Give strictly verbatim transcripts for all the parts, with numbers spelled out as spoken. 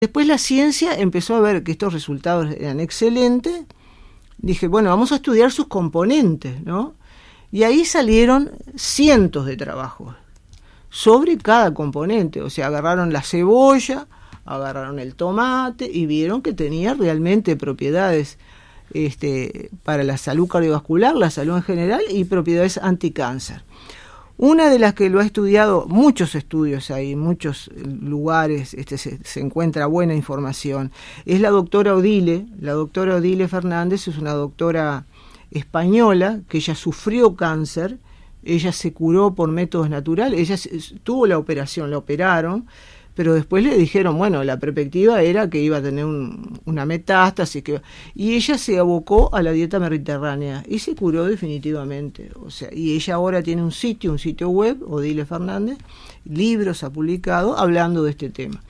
Después la ciencia empezó a ver que estos resultados eran excelentes. Dije, bueno, vamos a estudiar sus componentes, ¿no? Y ahí salieron cientos de trabajos sobre cada componente. O sea, agarraron la cebolla, agarraron el tomate y vieron que tenía realmente propiedades este, para la salud cardiovascular, la salud en general, y propiedades anticáncer. Una de las que lo ha estudiado, muchos estudios hay, muchos lugares este, se, se encuentra buena información, es la doctora Odile. La doctora Odile Fernández es una doctora española que ella sufrió cáncer, ella se curó por métodos naturales, ella tuvo la operación, la operaron, pero después le dijeron, bueno, la perspectiva era que iba a tener un, una metástasis, que, y ella se abocó a la dieta mediterránea y se curó definitivamente. O sea, y ella ahora tiene un sitio, un sitio web, Odile Fernández, libros ha publicado hablando de este tema.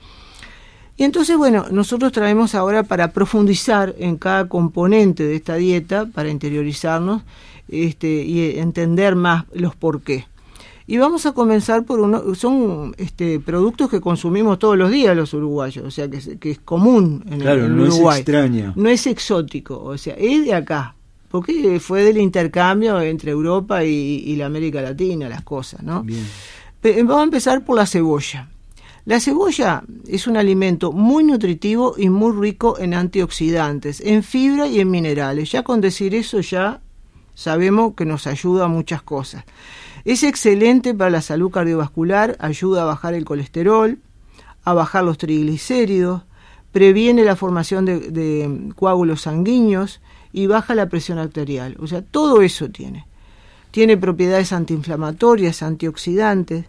Y entonces, bueno, nosotros traemos ahora para profundizar en cada componente de esta dieta, para interiorizarnos este, y entender más los por qué. Y vamos a comenzar por uno, son este, productos que consumimos todos los días los uruguayos, o sea que es, que es común en, claro, el, en no Uruguay. No es extraña. No es exótico, o sea, es de acá, porque fue del intercambio entre Europa y, y la América Latina, las cosas, ¿no? Bien. Vamos a empezar por la cebolla. La cebolla es un alimento muy nutritivo y muy rico en antioxidantes, en fibra y en minerales. Ya con decir eso ya sabemos que nos ayuda a muchas cosas. Es excelente para la salud cardiovascular, ayuda a bajar el colesterol, a bajar los triglicéridos, previene la formación de, de coágulos sanguíneos y baja la presión arterial. O sea, todo eso tiene. Tiene propiedades antiinflamatorias, antioxidantes,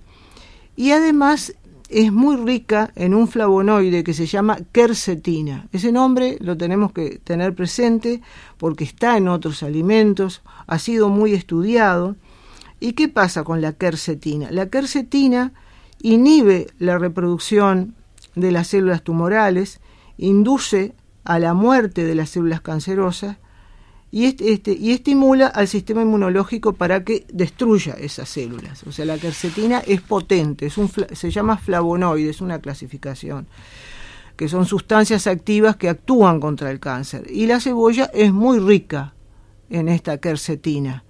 y además es muy rica en un flavonoide que se llama quercetina. Ese nombre lo tenemos que tener presente porque está en otros alimentos, ha sido muy estudiado. ¿Y qué pasa con la quercetina? La quercetina inhibe la reproducción de las células tumorales, induce a la muerte de las células cancerosas y, este, este, y estimula al sistema inmunológico para que destruya esas células. O sea, la quercetina es potente, es un, se llama flavonoide, es una clasificación, que son sustancias activas que actúan contra el cáncer. Y la cebolla es muy rica en esta quercetina.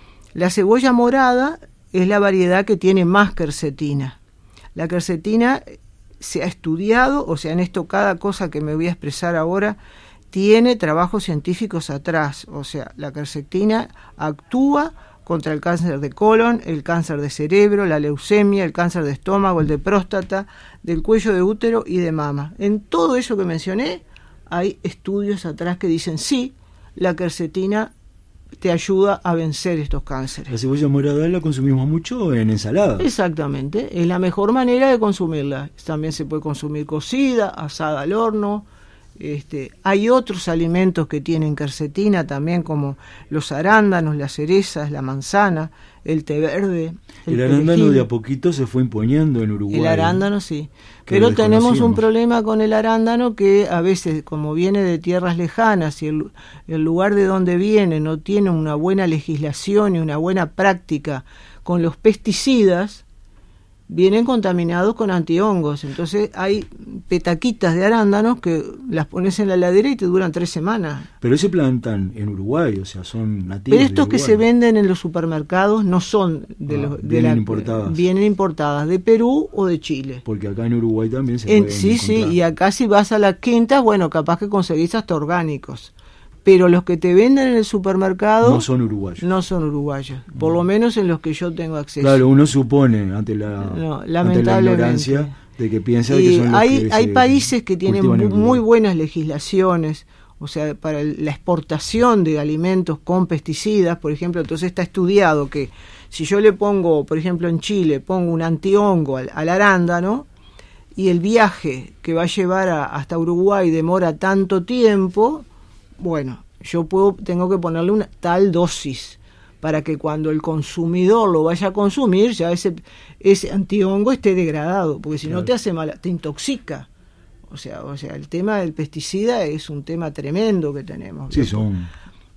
La cebolla morada es la variedad que tiene más quercetina. La quercetina se ha estudiado, o sea, en esto cada cosa que me voy a expresar ahora tiene trabajos científicos atrás. O sea, la quercetina actúa contra el cáncer de colon, el cáncer de cerebro, la leucemia, el cáncer de estómago, el de próstata, del cuello de útero y de mama. En todo eso que mencioné hay estudios atrás que dicen sí, la quercetina te ayuda a vencer estos cánceres. La cebolla morada la consumimos mucho en ensalada. Exactamente, es la mejor manera de consumirla. También se puede consumir cocida, asada al horno. Este, hay otros alimentos que tienen quercetina también, como los arándanos, las cerezas, la manzana, el té verde. El, el arándano de a poquito se fue imponiendo en Uruguay. El arándano sí, pero tenemos un problema con el arándano que a veces, como viene de tierras lejanas y el, el lugar de donde viene no tiene una buena legislación y una buena práctica con los pesticidas, vienen contaminados con antihongos. Entonces hay petaquitas de arándanos que las pones en la heladera y te duran tres semanas. Pero se plantan en Uruguay, o sea, son nativos. Pero estos que se venden en los supermercados no son de ah, los de vienen la, importadas. Vienen importadas de Perú o de Chile. Porque acá en Uruguay también se en, pueden Sí, encontrar. sí, y acá si vas a las quintas, bueno, capaz que conseguís hasta orgánicos. Pero los que te venden en el supermercado no son uruguayos. No son uruguayos, por lo menos en los que yo tengo acceso. Claro, uno supone ante la, no, ante la ignorancia de que piensa y que son los hay, que hay se países que tienen muy, en muy buenas legislaciones, o sea, para la exportación de alimentos con pesticidas, por ejemplo. Entonces está estudiado que si yo le pongo, por ejemplo en Chile, pongo un antihongo al, al arándano, y el viaje que va a llevar a, hasta Uruguay demora tanto tiempo, bueno, yo puedo tengo que ponerle una tal dosis para que cuando el consumidor lo vaya a consumir ya ese ese antihongo esté degradado, porque si claro. no te hace mal, te intoxica. O sea, o sea, el tema del pesticida es un tema tremendo que tenemos. Sí, son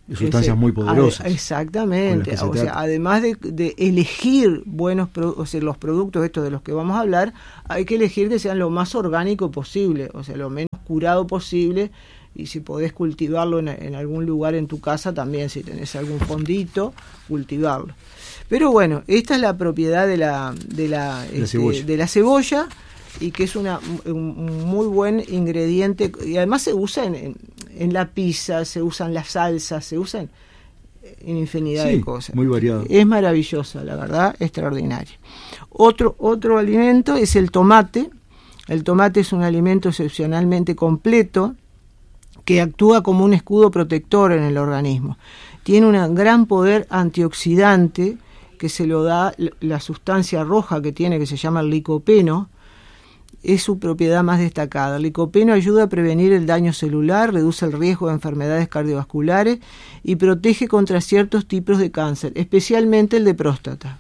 sustancias ese, muy poderosas. Ad, exactamente. O sea, además de, de elegir buenos pro, o sea, los productos estos de los que vamos a hablar, hay que elegir que sean lo más orgánico posible, o sea, lo menos curado posible, y si podés cultivarlo en, en algún lugar en tu casa también, si tenés algún fondito, cultivarlo. Pero bueno, esta es la propiedad de la, de la, la este, cebolla. de la cebolla, y que es una, un muy buen ingrediente, y además se usa en, en, en la pizza, se usan las salsas, se usan en infinidad sí, de cosas. Muy variado. Es maravillosa, la verdad, extraordinaria. Otro, otro alimento es el tomate. El tomate es un alimento excepcionalmente completo que actúa como un escudo protector en el organismo. Tiene un gran poder antioxidante que se lo da la sustancia roja que tiene, que se llama el licopeno. Es su propiedad más destacada. El licopeno ayuda a prevenir el daño celular, reduce el riesgo de enfermedades cardiovasculares y protege contra ciertos tipos de cáncer, especialmente el de próstata.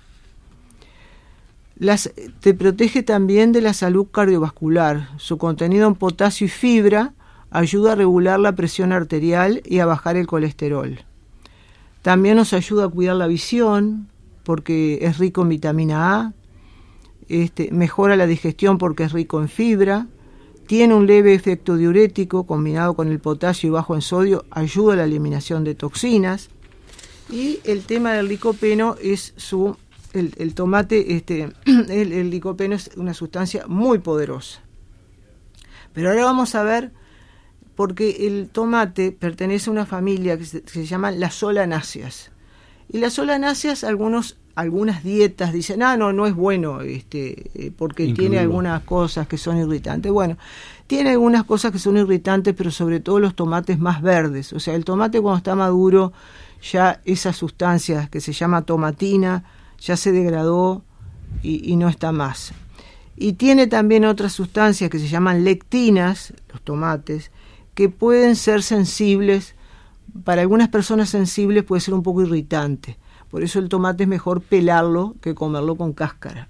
Las, te protege también de la salud cardiovascular. Su contenido en potasio y fibra ayuda a regular la presión arterial y a bajar el colesterol. También nos ayuda a cuidar la visión porque es rico en vitamina A. Este, mejora la digestión porque es rico en fibra, tiene un leve efecto diurético combinado con el potasio y bajo en sodio, ayuda a la eliminación de toxinas. Y el tema del licopeno es su, el, el tomate, este, el, el licopeno es una sustancia muy poderosa. Pero ahora vamos a ver, porque el tomate pertenece a una familia que se, que se llama las solanáceas. Y las solanáceas, algunos algunas dietas dicen, ah, no, no es bueno, este, eh, porque Incluido. tiene algunas cosas que son irritantes. Bueno, tiene algunas cosas que son irritantes, pero sobre todo los tomates más verdes. O sea, el tomate cuando está maduro, ya esa sustancia que se llama tomatina, ya se degradó y, y no está más. Y tiene también otras sustancias que se llaman lectinas, los tomates, que pueden ser sensibles. Para algunas personas sensibles puede ser un poco irritante. Por eso el tomate es mejor pelarlo que comerlo con cáscara.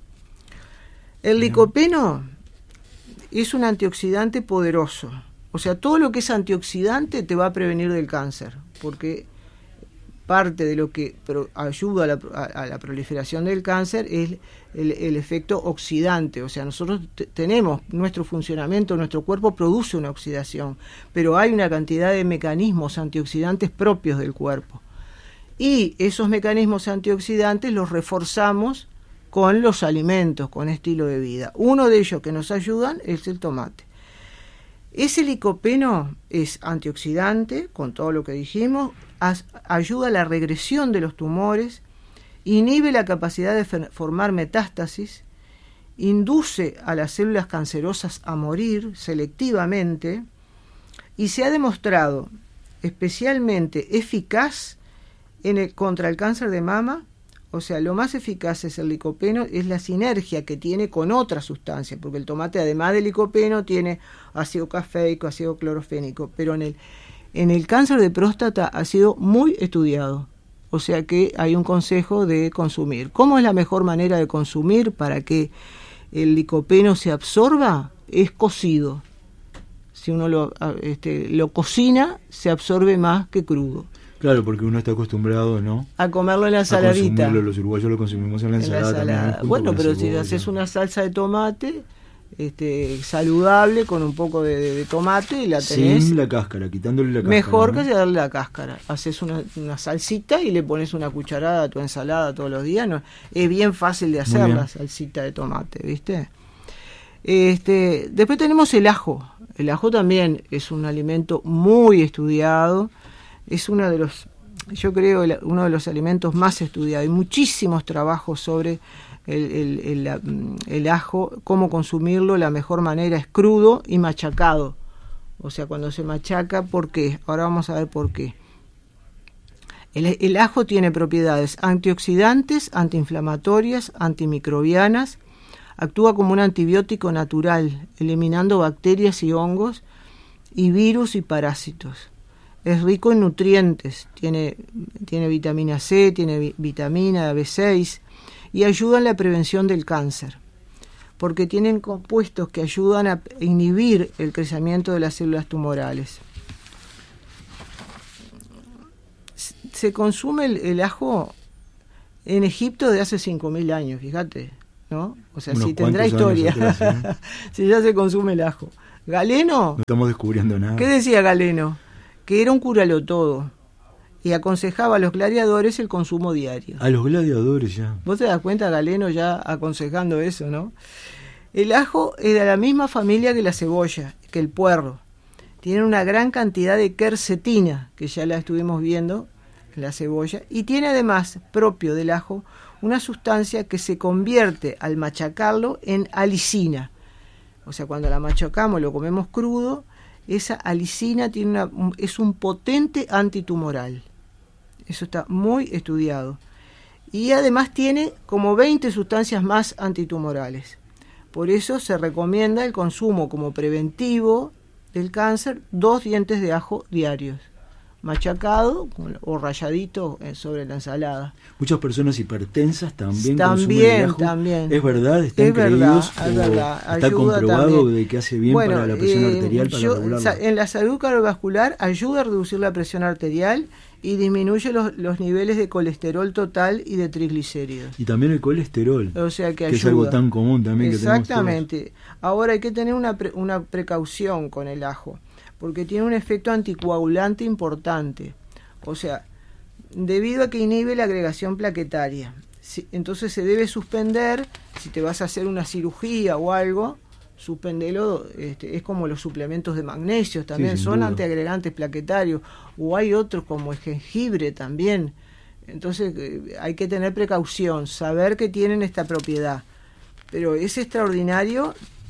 El licopeno es un antioxidante poderoso. O sea, todo lo que es antioxidante te va a prevenir del cáncer, porque parte de lo que pro, ayuda a la, a, a la proliferación del cáncer es el, el efecto oxidante. O sea, nosotros t- tenemos nuestro funcionamiento, nuestro cuerpo produce una oxidación, pero hay una cantidad de mecanismos antioxidantes propios del cuerpo. Y esos mecanismos antioxidantes los reforzamos con los alimentos, con estilo de vida. Uno de ellos que nos ayudan es el tomate. Ese licopeno es antioxidante, con todo lo que dijimos, as, ayuda a la regresión de los tumores, inhibe la capacidad de fer- formar metástasis, induce a las células cancerosas a morir selectivamente y se ha demostrado especialmente eficaz en el, contra el cáncer de mama. O sea, lo más eficaz es el licopeno, es la sinergia que tiene con otras sustancias, porque el tomate, además del licopeno, tiene ácido cafeico, ácido clorofénico, pero en el, en el cáncer de próstata ha sido muy estudiado. O sea que hay un consejo de consumir. ¿Cómo es la mejor manera de consumir para que el licopeno se absorba? Es cocido. Si uno lo, este, lo cocina, se absorbe más que crudo. Claro, porque uno está acostumbrado, ¿no? A comerlo en la saladita. Los uruguayos lo consumimos en la ensalada. En la ensalada. También, bueno, pero cebolla. Si haces una salsa de tomate este, saludable con un poco de, de, de tomate y la tenés. Sin la cáscara, quitándole la cáscara. Mejor ¿no? que darle la cáscara. Haces una, una salsita y le pones una cucharada a tu ensalada todos los días. No, es bien fácil de hacer la salsita de tomate, ¿viste? Este, después tenemos el ajo. El ajo también es un alimento muy estudiado. Es uno de los, yo creo, el, uno de los alimentos más estudiados. Hay muchísimos trabajos sobre el, el, el, el ajo, cómo consumirlo. La mejor manera es crudo y machacado. O sea, cuando se machaca, ¿por qué? Ahora vamos a ver por qué. El, el ajo tiene propiedades antioxidantes, antiinflamatorias, antimicrobianas. Actúa como un antibiótico natural, eliminando bacterias y hongos, y virus y parásitos. Es rico en nutrientes, tiene, tiene vitamina C, tiene vi, vitamina B seis y ayuda en la prevención del cáncer, porque tienen compuestos que ayudan a inhibir el crecimiento de las células tumorales. se consume el, el ajo en Egipto de hace cinco mil años, fíjate, ¿no? O sea, Unos si tendrá historia, atrás, ¿eh? si ya se consume el ajo. Galeno, no estamos descubriendo nada. ¿qué decía Galeno? Que era un curalo todo y aconsejaba a los gladiadores el consumo diario. A los gladiadores ya. ¿Vos te das cuenta, Galeno ya aconsejando eso, no? El ajo es de la misma familia que la cebolla, que el puerro. Tiene una gran cantidad de quercetina, que ya la estuvimos viendo en la cebolla, y tiene además, propio del ajo, una sustancia que se convierte al machacarlo en alicina. O sea, cuando la machacamos, lo comemos crudo, esa alicina tiene una, es un potente antitumoral. Eso está muy estudiado. Y además tiene como veinte sustancias más antitumorales. Por eso se recomienda el consumo como preventivo del cáncer, dos dientes de ajo diarios, machacado o ralladito sobre la ensalada. Muchas personas hipertensas también, también consumen el ajo. También. ¿Es verdad? ¿Están es creídos? Verdad, es verdad. ¿Está comprobado también de que hace bien bueno, para la presión eh, arterial, para yo, regularla? En la salud cardiovascular ayuda a reducir la presión arterial y disminuye los, los niveles de colesterol total y de triglicéridos. Y también el colesterol, o sea que, que es algo tan común también. Exactamente. Que tenemos todos. Ahora hay que tener una, pre, una precaución con el ajo, porque tiene un efecto anticoagulante importante. O sea, debido a que inhibe la agregación plaquetaria. Si, entonces se debe suspender, si te vas a hacer una cirugía o algo, suspendelo, este, es como los suplementos de magnesio, también sí, son duda. Antiagregantes plaquetarios, o hay otros como el jengibre también. Entonces eh, hay que tener precaución, saber que tienen esta propiedad. Pero es extraordinario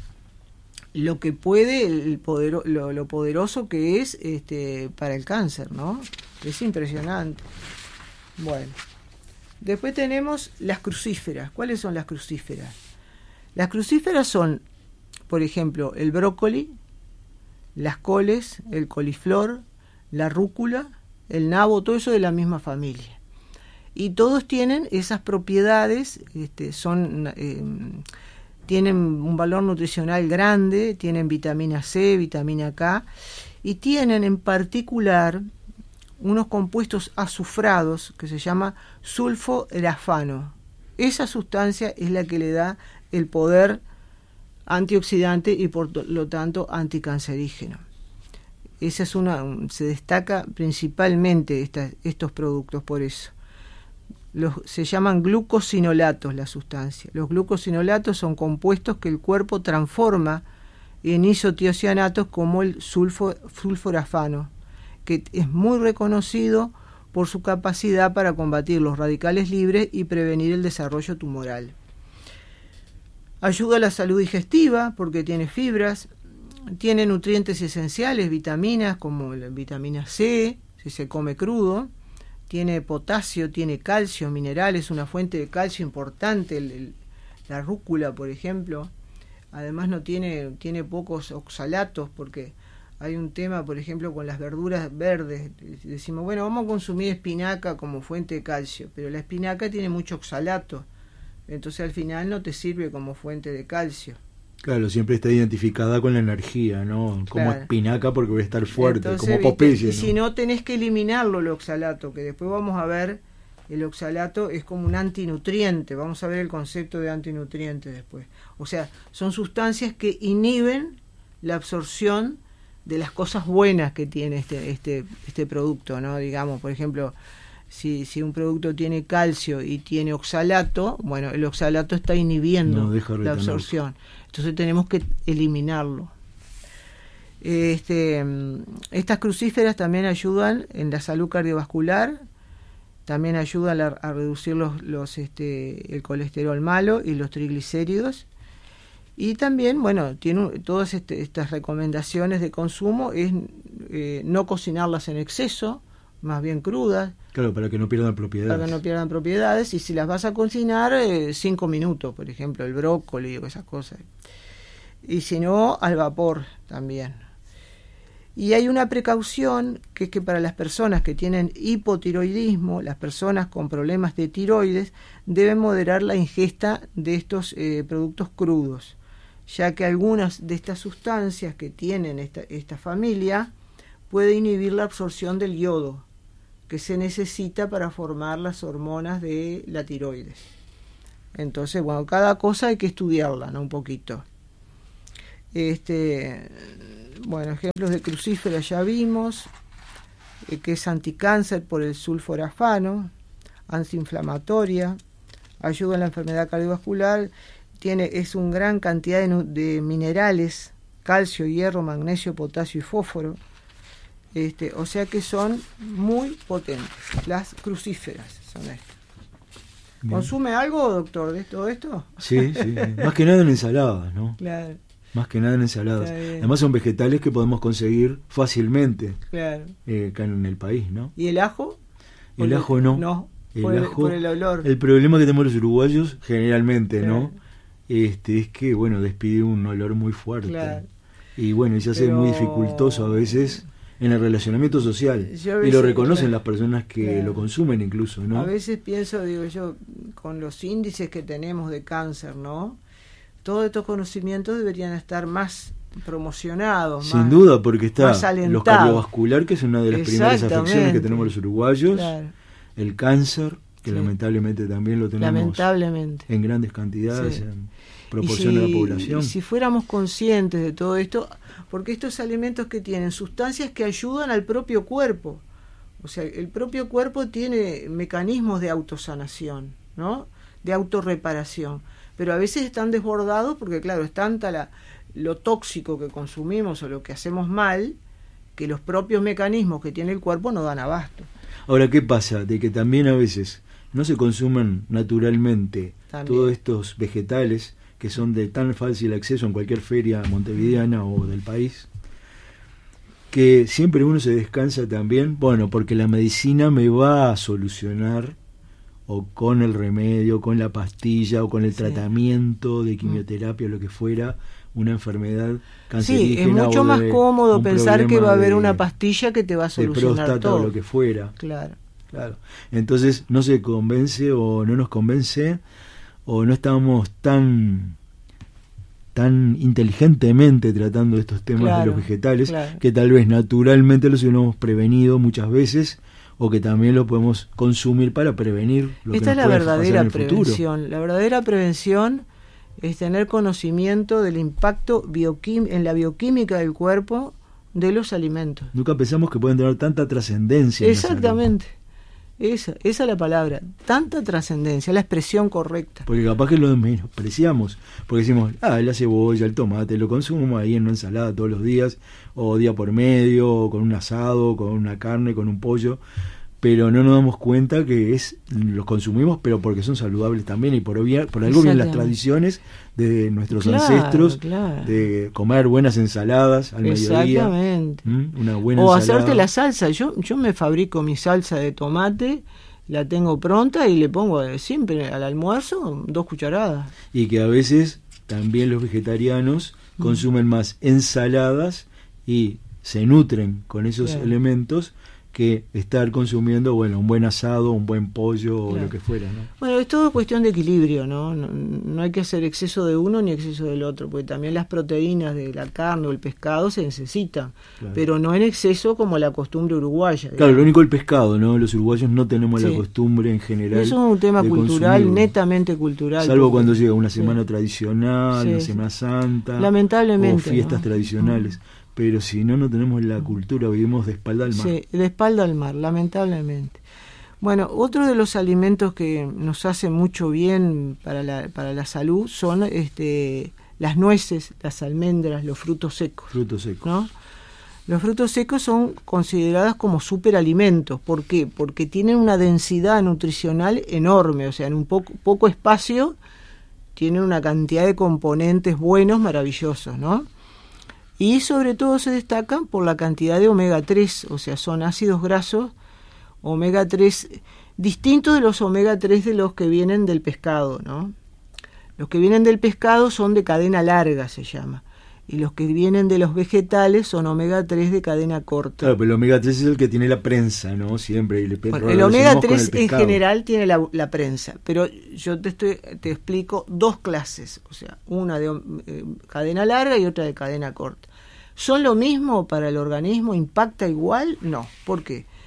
lo que puede, el poder, lo, lo poderoso que es este, para el cáncer, ¿no? Es impresionante. Bueno, después tenemos las crucíferas. ¿Cuáles son las crucíferas? Las crucíferas son, por ejemplo, el brócoli, las coles, el coliflor, la rúcula, el nabo, todo eso de la misma familia. Y todos tienen esas propiedades, este, son... Eh, tienen un valor nutricional grande, tienen vitamina C, vitamina K, y tienen en particular unos compuestos azufrados que se llama sulforafano. Esa sustancia es la que le da el poder antioxidante y por lo tanto anticancerígeno. Esa es una, se destaca principalmente esta, estos productos por eso. Los, se llaman glucosinolatos la sustancia. Los glucosinolatos son compuestos que el cuerpo transforma en isotiocianatos como el sulfo, sulforafano, que es muy reconocido por su capacidad para combatir los radicales libres y prevenir el desarrollo tumoral. Ayuda a la salud digestiva porque tiene fibras, tiene nutrientes esenciales, vitaminas como la vitamina C, si se come crudo, tiene potasio, tiene calcio, minerales, una fuente de calcio importante, el, el, la rúcula, por ejemplo. Además no tiene, tiene pocos oxalatos, porque hay un tema, por ejemplo, con las verduras verdes. Decimos, bueno, vamos a consumir espinaca como fuente de calcio, pero la espinaca tiene mucho oxalato, entonces al final no te sirve como fuente de calcio. Claro, siempre está identificada con la energía, ¿no? Como claro. Espinaca porque voy a estar fuerte, entonces, como Popeye, y si no, tenés que eliminarlo el oxalato, que después vamos a ver, el oxalato es como un antinutriente, vamos a ver el concepto de antinutriente después. O sea, son sustancias que inhiben la absorción de las cosas buenas que tiene este, este, este producto, ¿no? Digamos, por ejemplo, si, si un producto tiene calcio y tiene oxalato, bueno, el oxalato está inhibiendo no, la absorción. Entonces tenemos que eliminarlo. Este, estas crucíferas también ayudan en la salud cardiovascular, también ayudan a, a reducir los, los, este, el colesterol malo y los triglicéridos. Y también, bueno, tiene todas este, estas recomendaciones de consumo, es eh, no cocinarlas en exceso, más bien crudas. Claro, para que no pierdan propiedades. Para que no pierdan propiedades, y si las vas a cocinar, eh, cinco minutos, por ejemplo, el brócoli o esas cosas. Y si no, al vapor también. Y hay una precaución, que es que para las personas que tienen hipotiroidismo, las personas con problemas de tiroides, deben moderar la ingesta de estos eh, productos crudos, ya que algunas de estas sustancias que tienen esta, esta familia puede inhibir la absorción del yodo. que se necesita para formar las hormonas de la tiroides. Entonces, bueno, cada cosa hay que estudiarla, ¿no? Un poquito. Este, bueno, ejemplos de crucífera ya vimos, eh, que es anticáncer por el sulforafano, antiinflamatoria, ayuda en la enfermedad cardiovascular, tiene es una gran cantidad de, de minerales, calcio, hierro, magnesio, potasio y fósforo. Este, o sea que son muy potentes. Las crucíferas son estas. Bien. ¿Consume algo, doctor, de todo esto? Sí, sí. Más que nada en ensaladas, ¿no? Claro. Más que nada en ensaladas. Además son vegetales que podemos conseguir fácilmente. Claro. Eh, acá en el país, ¿no? ¿Y el ajo? El ajo no. No, el por, ajo, el, por el olor. El problema que tenemos los uruguayos, generalmente, claro. ¿no? Este, es que, bueno, despide un olor muy fuerte. Claro. Y bueno, y se hace Pero... muy dificultoso a veces en el relacionamiento social. Veces, y lo reconocen claro, las personas que claro. lo consumen incluso, ¿no? A veces pienso, digo yo, con los índices que tenemos de cáncer, ¿no? Todos estos conocimientos deberían estar más promocionados. Sin más, duda, porque está lo los cardiovascular, que es una de las primeras afecciones que tenemos los uruguayos, claro. el cáncer, que sí. lamentablemente también lo tenemos lamentablemente. en grandes cantidades, sí. en proporción si, a la población. Y si fuéramos conscientes de todo esto, porque estos alimentos que tienen sustancias que ayudan al propio cuerpo, o sea, el propio cuerpo tiene mecanismos de autosanación, ¿no? De autorreparación, pero a veces están desbordados porque, claro, es tanta la, lo tóxico que consumimos o lo que hacemos mal, que los propios mecanismos que tiene el cuerpo no dan abasto. Ahora, ¿qué pasa? De que también a veces no se consumen naturalmente también todos estos vegetales que son de tan fácil acceso en cualquier feria montevideana o del país, que siempre uno se descansa también, bueno, porque la medicina me va a solucionar, o con el remedio, con la pastilla, o con el sí. tratamiento de quimioterapia, o lo que fuera, una enfermedad cancerígena. Sí, es mucho más cómodo pensar que va a haber de, una pastilla que te va a solucionar de próstata todo. O lo que fuera. Claro. Claro. Entonces no se convence o no nos convence, o no estamos tan tan inteligentemente tratando estos temas claro, de los vegetales, claro. que tal vez naturalmente los hubiéramos prevenido muchas veces, o que también lo podemos consumir para prevenir lo Esta que es la verdadera en el prevención. futuro. La verdadera prevención es tener conocimiento del impacto bioquim- en la bioquímica del cuerpo de los alimentos. Nunca pensamos que pueden tener tanta trascendencia. Exactamente. Esa, esa es la palabra, tanta trascendencia, la expresión correcta. Porque capaz que lo menospreciamos, porque decimos, ah, la cebolla, el tomate, lo consumimos ahí en una ensalada todos los días, o día por medio, o con un asado, con una carne, con un pollo, pero no nos damos cuenta que es los consumimos, pero porque son saludables también, y por, obvia, por algo vienen las tradiciones de nuestros claro, ancestros, claro. de comer buenas ensaladas al mediodía. ¿Mm? Una buena o ensalada. Hacerte la salsa. Yo, yo me fabrico mi salsa de tomate, la tengo pronta y le pongo siempre al almuerzo dos cucharadas. Y que a veces también los vegetarianos mm. consumen más ensaladas y se nutren con esos claro. elementos que estar consumiendo, bueno, un buen asado, un buen pollo o claro. lo que fuera, ¿no? Bueno, es todo cuestión de equilibrio, ¿no? ¿no? No hay que hacer exceso de uno ni exceso del otro, porque también las proteínas de la carne o el pescado se necesitan, claro. pero no en exceso como la costumbre uruguaya. Claro, digamos. Lo único el pescado, ¿no? Los uruguayos no tenemos sí. la costumbre en general. Eso es un tema cultural, consumirlo. netamente cultural. Salvo porque, cuando llega una semana sí. tradicional, sí, una Semana Santa, lamentablemente, o fiestas ¿no? tradicionales. Mm. Pero si no, no tenemos la cultura, vivimos de espalda al mar. Sí, de espalda al mar, lamentablemente. Bueno, otro de los alimentos que nos hace mucho bien para la, para la salud son este, las nueces, las almendras, los frutos secos. Frutos secos. ¿No? Los frutos secos son considerados como superalimentos. ¿Por qué? Porque tienen una densidad nutricional enorme, o sea, en un poco, poco espacio tienen una cantidad de componentes buenos, maravillosos, ¿no? Y sobre todo se destacan por la cantidad de omega tres, o sea, son ácidos grasos, omega tres, distintos de los omega tres de los que vienen del pescado, ¿no? Los que vienen del pescado son de cadena larga, se llama, y los que vienen de los vegetales son omega tres de cadena corta. Claro, pero el omega tres es el que tiene la prensa, ¿no? Siempre. Y le bueno, el omega tres en general tiene la, la prensa, pero yo te estoy te explico dos clases, o sea, una de eh, cadena larga y otra de cadena corta. ¿Son lo mismo para el organismo? ¿Impacta igual? No. ¿Por qué?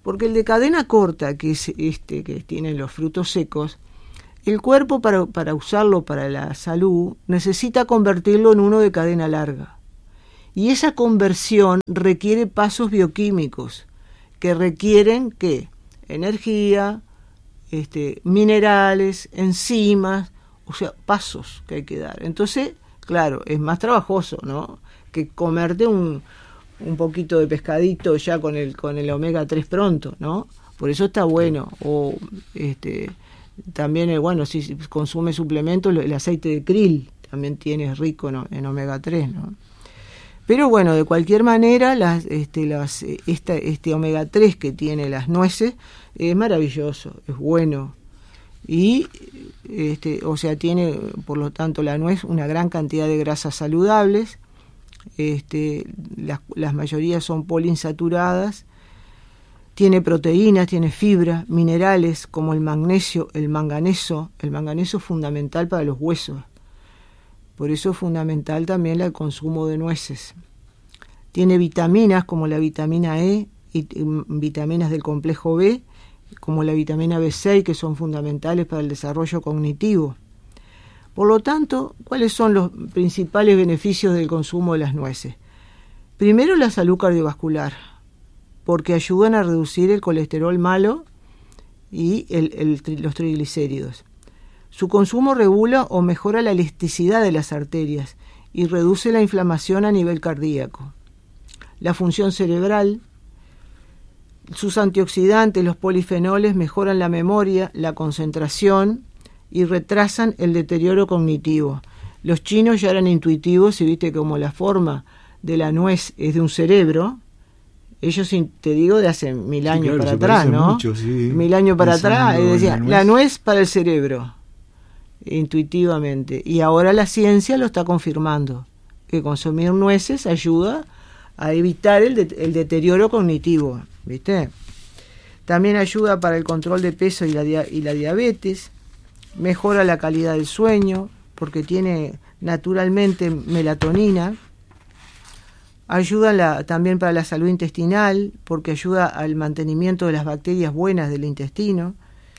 Porque el de cadena corta, que es este que tienen los frutos secos, el cuerpo para, para usarlo para la salud necesita convertirlo en uno de cadena larga. Y esa conversión requiere pasos bioquímicos que requieren ¿qué? Energía, este, minerales, enzimas, o sea, pasos que hay que dar. Entonces, claro, es más trabajoso, ¿no? Que comerte un, un poquito de pescadito ya con el con el omega tres pronto, ¿no? Por eso está bueno. O este también, eh, bueno, si consume suplementos, el aceite de krill también tiene, es rico en, en omega tres, ¿no? Pero bueno, de cualquier manera, las, este, las, esta, este omega tres que tiene las nueces es maravilloso, es bueno. Y, este, o sea, tiene, por lo tanto, la nuez una gran cantidad de grasas saludables. Este, las, las mayorías son poliinsaturadas. Tiene proteínas, tiene fibra, minerales como el magnesio, el manganeso. El manganeso es fundamental para los huesos. Por eso es fundamental también el consumo de nueces. Tiene vitaminas como la vitamina E y, y vitaminas del complejo B, como la vitamina B seis, que son fundamentales para el desarrollo cognitivo. Por lo tanto, ¿cuáles son los principales beneficios del consumo de las nueces? Primero, la salud cardiovascular, porque ayudan a reducir el colesterol malo y el, el, los triglicéridos. Su consumo regula o mejora la elasticidad de las arterias y reduce la inflamación a nivel cardíaco. La función cerebral, sus antioxidantes, los polifenoles, mejoran la memoria, la concentración y retrasan el deterioro cognitivo. Los chinos ya eran intuitivos y viste como la forma de la nuez es de un cerebro. Ellos, te digo, de hace mil años sí, claro, para atrás, ¿no? Mucho, sí. Mil años para atrás, decían, la, la nuez para el cerebro, intuitivamente. Y ahora la ciencia lo está confirmando, que consumir nueces ayuda a evitar el, de, el deterioro cognitivo, ¿viste? También ayuda para el control de peso y la, y la diabetes, mejora la calidad del sueño, porque tiene naturalmente melatonina. Ayuda la, también para la salud intestinal, porque ayuda al mantenimiento de las bacterias buenas del intestino.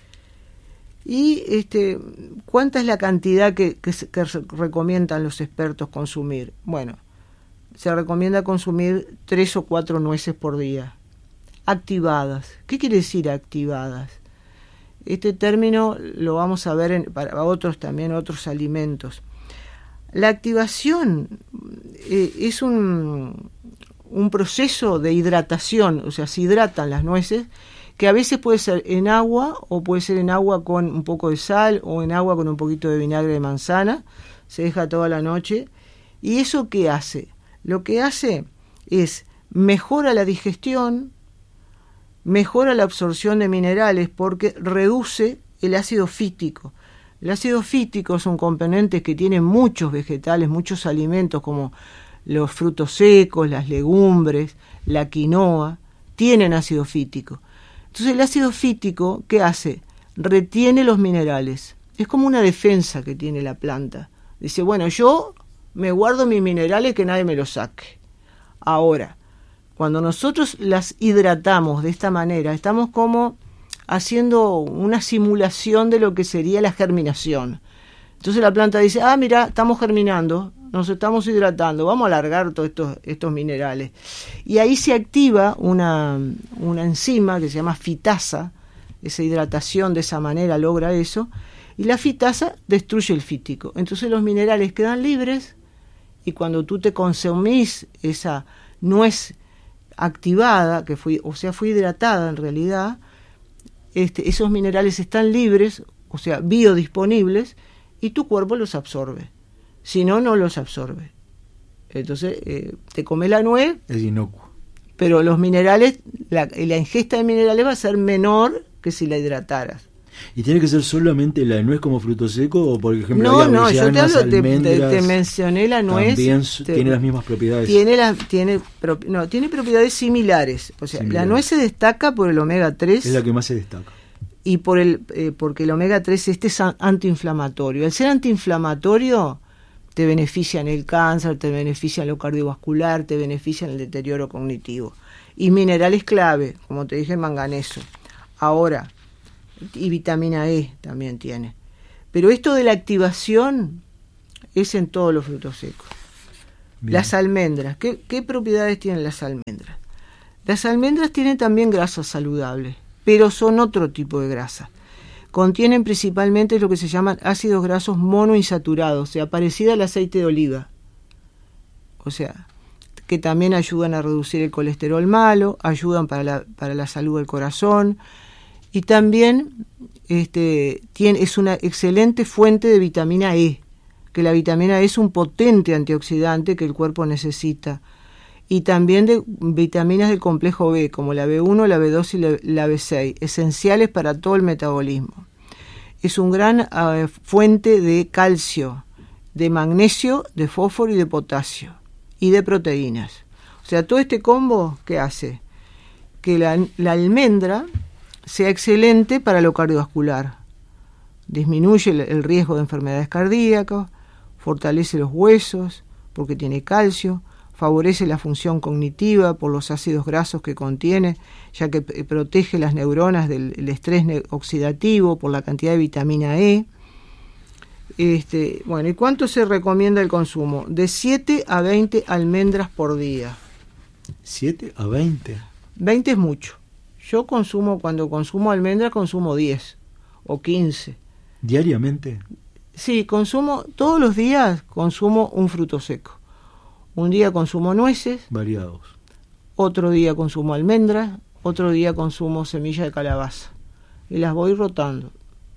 Y este, ¿cuánta es la cantidad que, que, que recomiendan los expertos consumir? Bueno, se recomienda consumir tres o cuatro nueces por día, activadas. ¿Qué quiere decir activadas? Este término lo vamos a ver en, para otros también, otros alimentos. La activación eh, es un, un proceso de hidratación, o sea, se hidratan las nueces, que a veces puede ser en agua o puede ser en agua con un poco de sal o en agua con un poquito de vinagre de manzana, se deja toda la noche. ¿Y eso qué hace? Lo que hace es mejora la digestión, mejora la absorción de minerales porque reduce el ácido fítico. El ácido fítico es un componente que tiene muchos vegetales, muchos alimentos como los frutos secos, las legumbres, la quinoa, tienen ácido fítico. Entonces el ácido fítico, ¿qué hace? Retiene los minerales. Es como una defensa que tiene la planta. Dice, bueno, yo me guardo mis minerales que nadie me los saque. Ahora, cuando nosotros las hidratamos de esta manera, estamos como haciendo una simulación de lo que sería la germinación. Entonces la planta dice, ah, mira, estamos germinando, nos estamos hidratando, vamos a alargar todos estos, estos minerales. Y ahí se activa una, una enzima que se llama fitasa, esa hidratación de esa manera logra eso, y la fitasa destruye el fítico. Entonces los minerales quedan libres y cuando tú te consumís esa nuez activada, que fue, o sea, fue hidratada en realidad, este, esos minerales están libres, o sea, biodisponibles, y tu cuerpo los absorbe. Si no, no los absorbe. Entonces, eh, te comes la nuez. Es inocuo. Pero los minerales, la, la ingesta de minerales va a ser menor que si la hidrataras. ¿Y tiene que ser solamente la nuez como fruto seco? O por ejemplo, no, hay no, yo te, hablo, te, te, te mencioné la nuez. También te, tiene las mismas propiedades. Tiene, la, tiene, no, tiene propiedades similares. O sea, similares. La nuez se destaca por el omega tres. Es la que más se destaca. Y por el eh, porque el omega tres este es antiinflamatorio. Al ser antiinflamatorio, te beneficia en el cáncer, te beneficia en lo cardiovascular, te beneficia en el deterioro cognitivo. Y minerales clave, como te dije, manganeso. Ahora, y vitamina E también tiene. Pero esto de la activación es en todos los frutos secos. Bien. Las almendras, ¿qué, ¿qué propiedades tienen las almendras? Las almendras tienen también grasas saludables, pero son otro tipo de grasa. Contienen principalmente lo que se llaman ácidos grasos monoinsaturados, o sea, parecida al aceite de oliva. O sea, que también ayudan a reducir el colesterol malo, ayudan para la, para la salud del corazón, y también este, tiene, es una excelente fuente de vitamina E, que la vitamina E es un potente antioxidante que el cuerpo necesita, y también de vitaminas del complejo B, como la B uno, la B dos y la, la B seis, esenciales para todo el metabolismo. Es un gran uh, fuente de calcio, de magnesio, de fósforo y de potasio, y de proteínas. O sea, todo este combo, ¿qué hace? Que la, la almendra sea excelente para lo cardiovascular. Disminuye el, el riesgo de enfermedades cardíacas, fortalece los huesos porque tiene calcio, favorece la función cognitiva por los ácidos grasos que contiene, ya que p- protege las neuronas del el estrés ne- oxidativo por la cantidad de vitamina E. Este, bueno, ¿y cuánto se recomienda el consumo? De siete a veinte almendras por día. ¿siete a veinte? veinte es mucho. Yo consumo, cuando consumo almendras, consumo diez o quince. ¿Diariamente? Sí, consumo, todos los días consumo un fruto seco. Un día consumo nueces. Variados. Otro día consumo almendras. Otro día consumo semillas de calabaza. Y las voy rotando.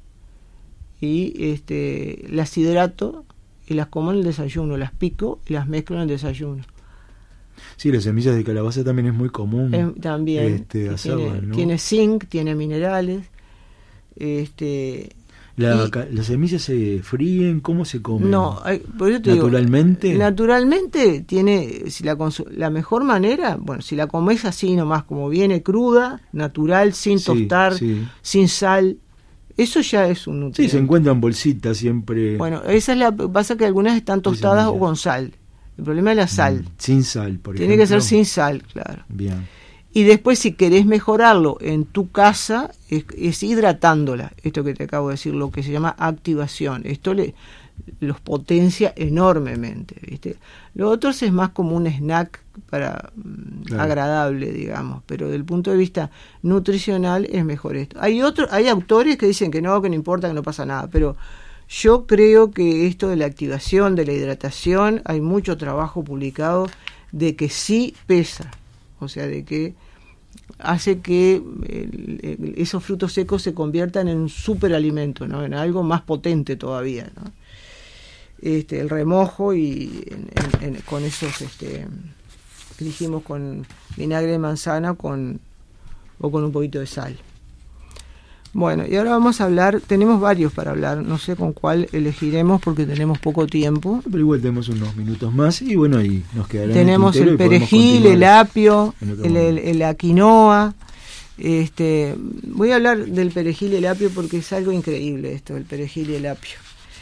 Y este, las hidrato y las como en el desayuno. Las pico y las mezclo en el desayuno. Sí, las semillas de calabaza también es muy común. Eh, también. Este, hacerlas, tiene, ¿no? Tiene zinc, tiene minerales. Este... La, y, ¿Las semillas se fríen? ¿Cómo se comen? No, por eso te ¿Naturalmente? Digo, naturalmente tiene, si la, la mejor manera, bueno, si la comes así nomás, como viene cruda, natural, sin sí, tostar, sí. sin sal, eso ya es un nutriente. Sí, se encuentran bolsitas siempre. Bueno, esa es la, pasa que algunas están tostadas o con sal. El problema es la sal. Mm, sin sal, por Tiene ejemplo. que ser sin sal, claro. Bien. Y después, si querés mejorarlo en tu casa, es, es hidratándola. Esto que te acabo de decir, lo que se llama activación. Esto le, los potencia enormemente, ¿viste? Lo otro es más como un snack para claro. agradable, digamos. Pero desde el punto de vista nutricional es mejor esto. Hay otros, hay autores que dicen que no, que no importa, que no pasa nada. Pero yo creo que esto de la activación, de la hidratación, hay mucho trabajo publicado de que sí pesa. O sea, de que hace que el, el, esos frutos secos se conviertan en un superalimento, ¿no? En algo más potente todavía, ¿no? Este, el remojo y en, en, en, con esos, este, dijimos con vinagre de manzana con, o con un poquito de sal. Bueno, y ahora vamos a hablar, tenemos varios para hablar, no sé con cuál elegiremos porque tenemos poco tiempo. Pero igual tenemos unos minutos más y bueno, ahí nos quedará. Tenemos el, el perejil, el apio, el, el, el, la quinoa. Este, voy a hablar del perejil y el apio porque es algo increíble esto, el perejil y el apio.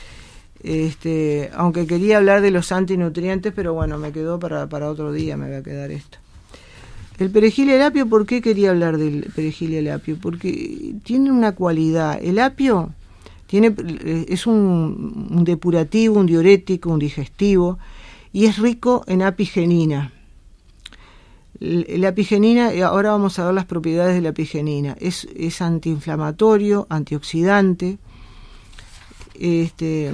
Este, aunque quería hablar de los antinutrientes, pero bueno, me quedó para, para otro día, me va a quedar esto. El perejil y el apio, ¿por qué quería hablar del perejil y el apio? Porque tiene una cualidad. El apio tiene, es un, un depurativo, un diurético, un digestivo, y es rico en apigenina. La apigenina, ahora vamos a ver las propiedades de la apigenina. Es, es antiinflamatorio, antioxidante. Este,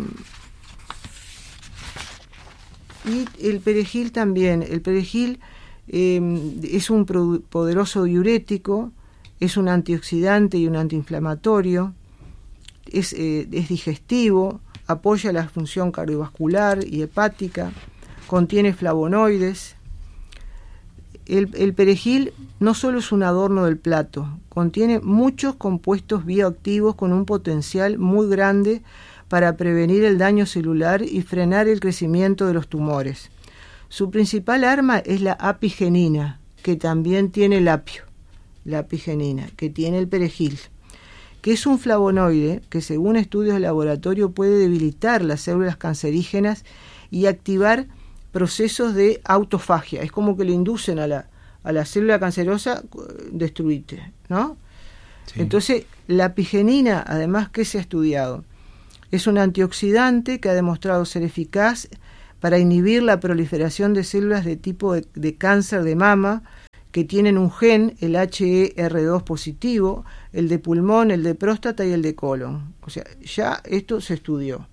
y el perejil también. El perejil Eh, es un poderoso diurético, es un antioxidante y un antiinflamatorio, es, eh, es digestivo, apoya la función cardiovascular y hepática, contiene flavonoides. El, el perejil no solo es un adorno del plato, contiene muchos compuestos bioactivos con un potencial muy grande para prevenir el daño celular y frenar el crecimiento de los tumores. Su principal arma es la apigenina, que también tiene el apio, la apigenina, que tiene el perejil, que es un flavonoide que según estudios de laboratorio puede debilitar las células cancerígenas y activar procesos de autofagia. Es como que le inducen a la, a la célula cancerosa destruirte, ¿no? Sí. Entonces, la apigenina, además, ¿qué se ha estudiado? Es un antioxidante que ha demostrado ser eficaz para inhibir la proliferación de células de tipo de, de cáncer de mama que tienen un gen, el H E R dos positivo, el de pulmón, el de próstata y el de colon. O sea, ya esto se estudió.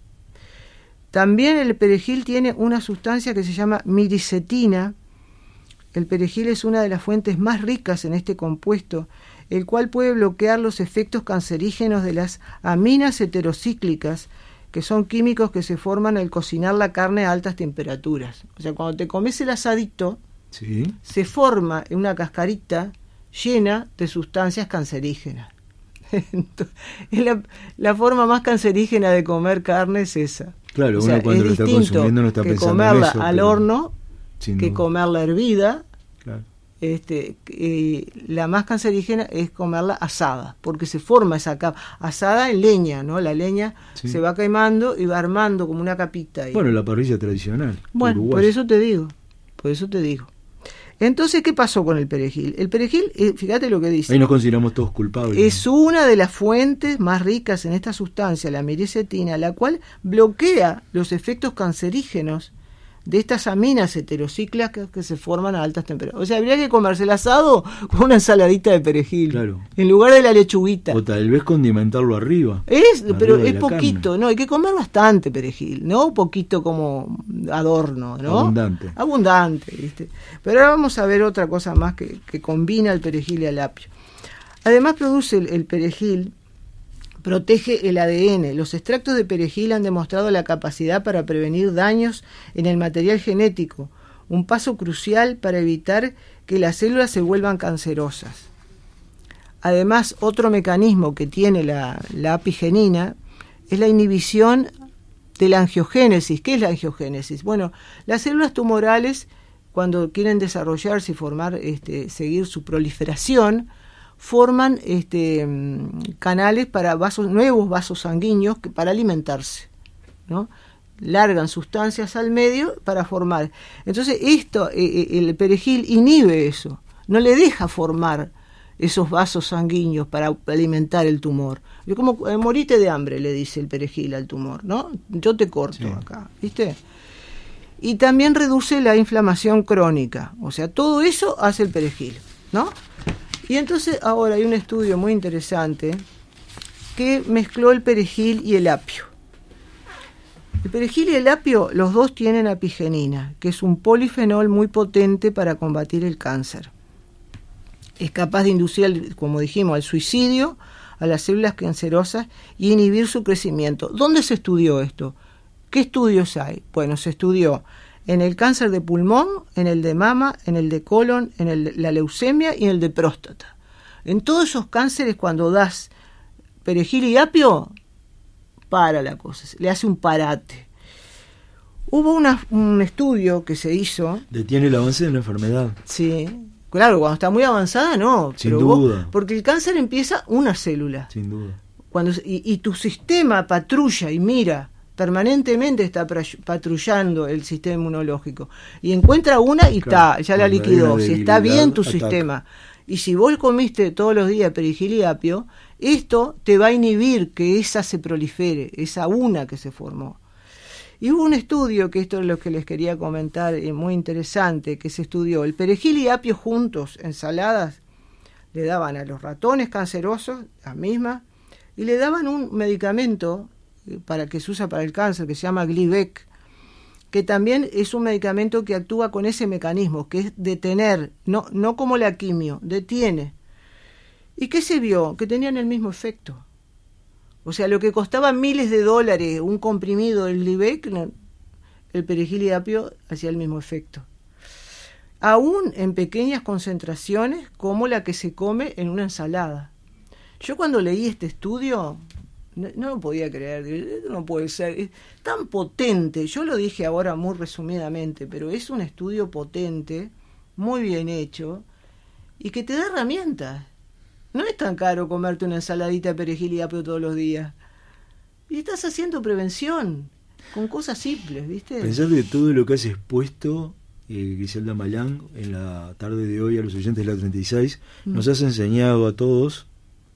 También el perejil tiene una sustancia que se llama miricetina. El perejil es una de las fuentes más ricas en este compuesto, el cual puede bloquear los efectos cancerígenos de las aminas heterocíclicas, que son químicos que se forman al cocinar la carne a altas temperaturas. O sea, cuando te comes el asadito, sí, se forma una cascarita llena de sustancias cancerígenas. Entonces, la, la forma más cancerígena de comer carne es esa. Claro, o sea, uno cuando es lo está consumiendo no está que pensando comerla en eso, al pero, horno, que duda, comerla hervida. Claro. Este, eh, la más cancerígena es comerla asada, porque se forma esa capa, asada en leña, ¿no? La leña sí. se va quemando y va armando como una capita ahí. Bueno, la parrilla tradicional. Bueno, uruguaya. por eso te digo, por eso te digo. Entonces, ¿qué pasó con el perejil? El perejil, eh, fíjate lo que dice. Ahí nos consideramos todos culpables. Es ¿no? una de las fuentes más ricas en esta sustancia, la miricetina, la cual bloquea los efectos cancerígenos de estas aminas heterocíclicas que se forman a altas temperaturas. O sea, habría que comerse el asado con una ensaladita de perejil, claro, en lugar de la lechuguita. O tal vez condimentarlo arriba. Es, arriba pero es poquito, carne. No, hay que comer bastante perejil, no poquito como adorno, ¿no? Abundante. Abundante, ¿viste? Pero ahora vamos a ver otra cosa más que, que combina el perejil y el apio. Además produce el, el perejil, protege el A D N. Los extractos de perejil han demostrado la capacidad para prevenir daños en el material genético, un paso crucial para evitar que las células se vuelvan cancerosas. Además, otro mecanismo que tiene la, la apigenina es la inhibición de la angiogénesis. ¿Qué es la angiogénesis? Bueno, las células tumorales, cuando quieren desarrollarse y formar, este, seguir su proliferación, forman este, canales para vasos, nuevos vasos sanguíneos que, para alimentarse, ¿no? Largan sustancias al medio para formar. Entonces, esto, eh, el perejil inhibe eso, no le deja formar esos vasos sanguíneos para alimentar el tumor. Yo como eh, morite de hambre, le dice el perejil al tumor, ¿no? Yo te corto sí. acá, ¿viste? Y también reduce la inflamación crónica. O sea, todo eso hace el perejil, ¿no? Y entonces ahora hay un estudio muy interesante que mezcló el perejil y el apio. El perejil y el apio, los dos tienen apigenina, que es un polifenol muy potente para combatir el cáncer. Es capaz de inducir, como dijimos, al suicidio, a las células cancerosas y inhibir su crecimiento. ¿Dónde se estudió esto? ¿Qué estudios hay? Bueno, se estudió en el cáncer de pulmón, en el de mama, en el de colon, en el de la leucemia y en el de próstata. En todos esos cánceres, cuando das perejil y apio, para la cosa, le hace un parate. Hubo una, un estudio que se hizo... Detiene el avance de la enfermedad. Sí, claro, cuando está muy avanzada no. Sin pero duda. Vos, porque el cáncer empieza una célula. Sin duda. Cuando, y, y tu sistema patrulla y mira... permanentemente está patrullando el sistema inmunológico y encuentra una y claro, está, ya la liquidó, si está bien tu ataca. Sistema. Y si vos comiste todos los días perejil y apio, esto te va a inhibir que esa se prolifere, esa una que se formó. Y hubo un estudio, que esto es lo que les quería comentar, es muy interesante, que se estudió el perejil y apio juntos, ensaladas, le daban a los ratones cancerosos, las mismas, y le daban un medicamento para que se usa para el cáncer, que se llama Glivec, que también es un medicamento que actúa con ese mecanismo, que es detener, no, no como la quimio, detiene. ¿Y qué se vio? Que tenían el mismo efecto. O sea, lo que costaba miles de dólares un comprimido del Glivec, el perejil y apio hacía el mismo efecto. Aún en pequeñas concentraciones, como la que se come en una ensalada. Yo cuando leí este estudio... No, no lo podía creer, no puede ser, es tan potente, yo lo dije ahora muy resumidamente, pero es un estudio potente, muy bien hecho, y que te da herramientas, No es tan caro comerte una ensaladita de perejil y apio todos los días. Y estás haciendo prevención con cosas simples, ¿viste? Pensar de todo lo que has expuesto, eh, Griselda Malán, en la tarde de hoy a los oyentes de la treinta y seis, mm. nos has enseñado a todos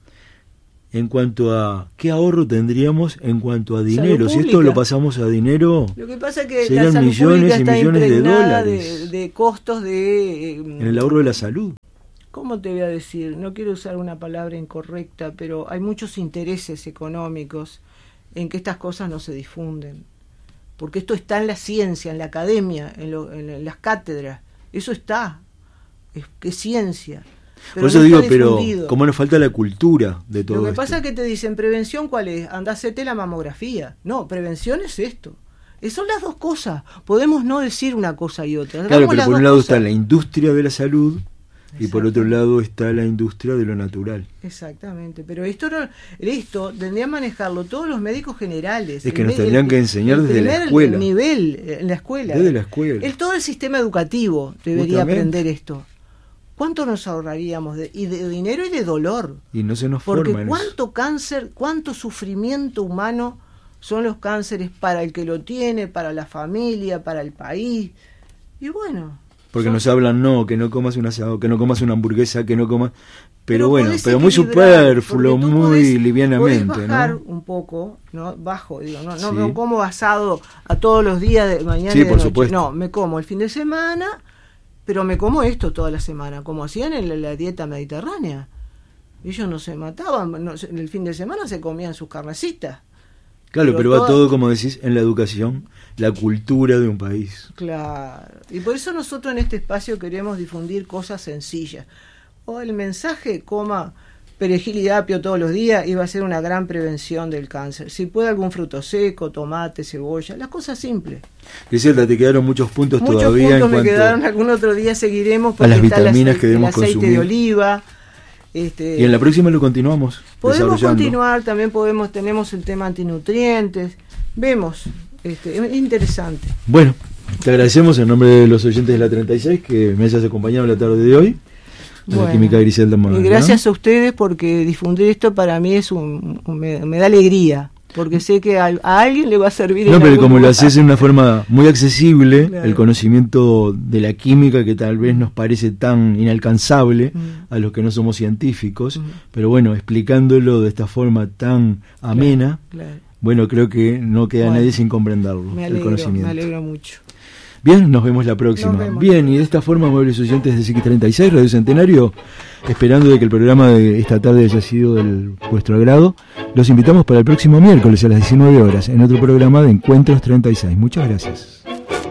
en cuanto a qué ahorro tendríamos en cuanto a dinero. Si esto lo pasamos a dinero, lo que pasa es que serían la salud millones y está millones de dólares de, de costos de... Eh, en el ahorro de la salud. ¿Cómo te voy a decir? No quiero usar una palabra incorrecta, pero hay muchos intereses económicos en que estas cosas no se difunden. Porque esto está en la ciencia, en la academia, en, lo, en, en las cátedras. Eso está. Es que es ciencia. Pero por eso no digo, pero como nos falta la cultura de todo esto. Lo que pasa es que te dicen, ¿prevención cuál es? Andá, hacete la mamografía. No, prevención es esto. Son las dos cosas. Podemos no decir una cosa y otra. Claro, pero por un lado cosas. Está la industria de la salud y por otro lado está la industria de lo natural. Exactamente, pero esto no, esto tendrían que manejarlo todos los médicos generales. Es que nos tendrían el, que enseñar desde la escuela. El nivel en la escuela. Desde la escuela. El, todo el sistema educativo debería Justamente. aprender esto. ¿Cuánto nos ahorraríamos de, y de dinero y de dolor? Y no se nos Porque forma en cuánto eso. cáncer, cuánto sufrimiento humano son los cánceres para el que lo tiene, para la familia, para el país. Y bueno... Porque nos hablan, no, que no comas un asado, que no comas una hamburguesa, que no comas... Pero, pero bueno, pero muy superfluo, muy podés, livianamente, podés bajar ¿no? un poco, ¿no? Bajo, digo, no, no, sí. no como asado a todos los días, de mañana sí, y de por noche. Supuesto. No, me como el fin de semana, pero me como esto toda la semana, como hacían en la, la dieta mediterránea. Ellos no se mataban, no, en el fin de semana se comían sus carnecitas. Claro, pero, pero va toda... todo, como decís, en la educación, la cultura de un país. Claro, y por eso nosotros en este espacio queremos difundir cosas sencillas. O el mensaje, coma perejil y apio todos los días, iba a ser una gran prevención del cáncer. Si puede algún fruto seco, tomate, cebolla, las cosas simples. Griselda, te quedaron muchos puntos muchos todavía puntos en me cuanto quedaron, algún otro día seguiremos. A las vitaminas la, que debemos el aceite consumir. de oliva. Este, y en la próxima lo continuamos. Podemos continuar, también podemos, tenemos el tema antinutrientes, vemos, este, es interesante. Bueno, te agradecemos en nombre de los oyentes de la treinta y seis que me hayas acompañado en la tarde de hoy. Bueno, la química Griselda Malán, y gracias ¿no? a ustedes porque difundir esto para mí es un, un me, me da alegría. Porque sé que a, a alguien le va a servir. No, en pero como lugar. lo haces de una forma muy accesible, claro. el conocimiento de la química que tal vez nos parece tan inalcanzable mm. a los que no somos científicos, mm. pero bueno, explicándolo de esta forma tan amena, claro, claro. bueno, creo que no queda bueno, nadie sin comprenderlo, me alegro, el conocimiento. Me alegro mucho. Bien, nos vemos la próxima. Nos vemos. Bien, y de esta forma, amables oyentes de X treinta y seis, Radio Centenario, esperando de que el programa de esta tarde haya sido de vuestro agrado, los invitamos para el próximo miércoles a las diecinueve horas en otro programa de Encuentros treinta y seis. Muchas gracias.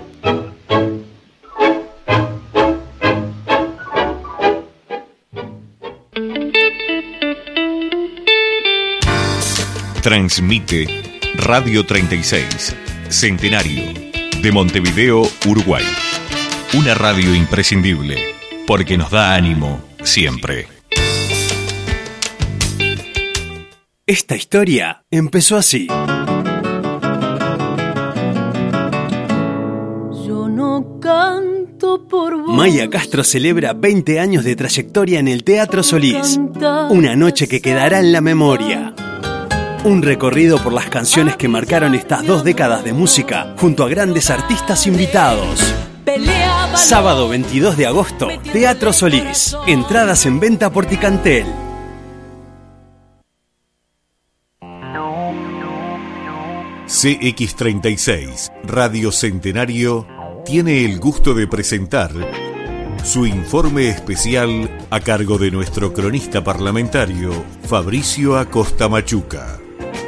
Transmite Radio treinta y seis, Centenario, de Montevideo, Uruguay. Una radio imprescindible, porque nos da ánimo siempre. Esta historia empezó así. Yo no canto por vos. Maya Castro celebra veinte años de trayectoria en el Teatro Solís. Una noche que quedará en la memoria. Un recorrido por las canciones que marcaron estas dos décadas de música, junto a grandes artistas invitados. Sábado veintidós de agosto, Teatro Solís. Entradas en venta por Ticantel. C X treinta y seis, Radio Centenario, tiene el gusto de presentar su informe especial a cargo de nuestro cronista parlamentario, Fabricio Acosta Machuca.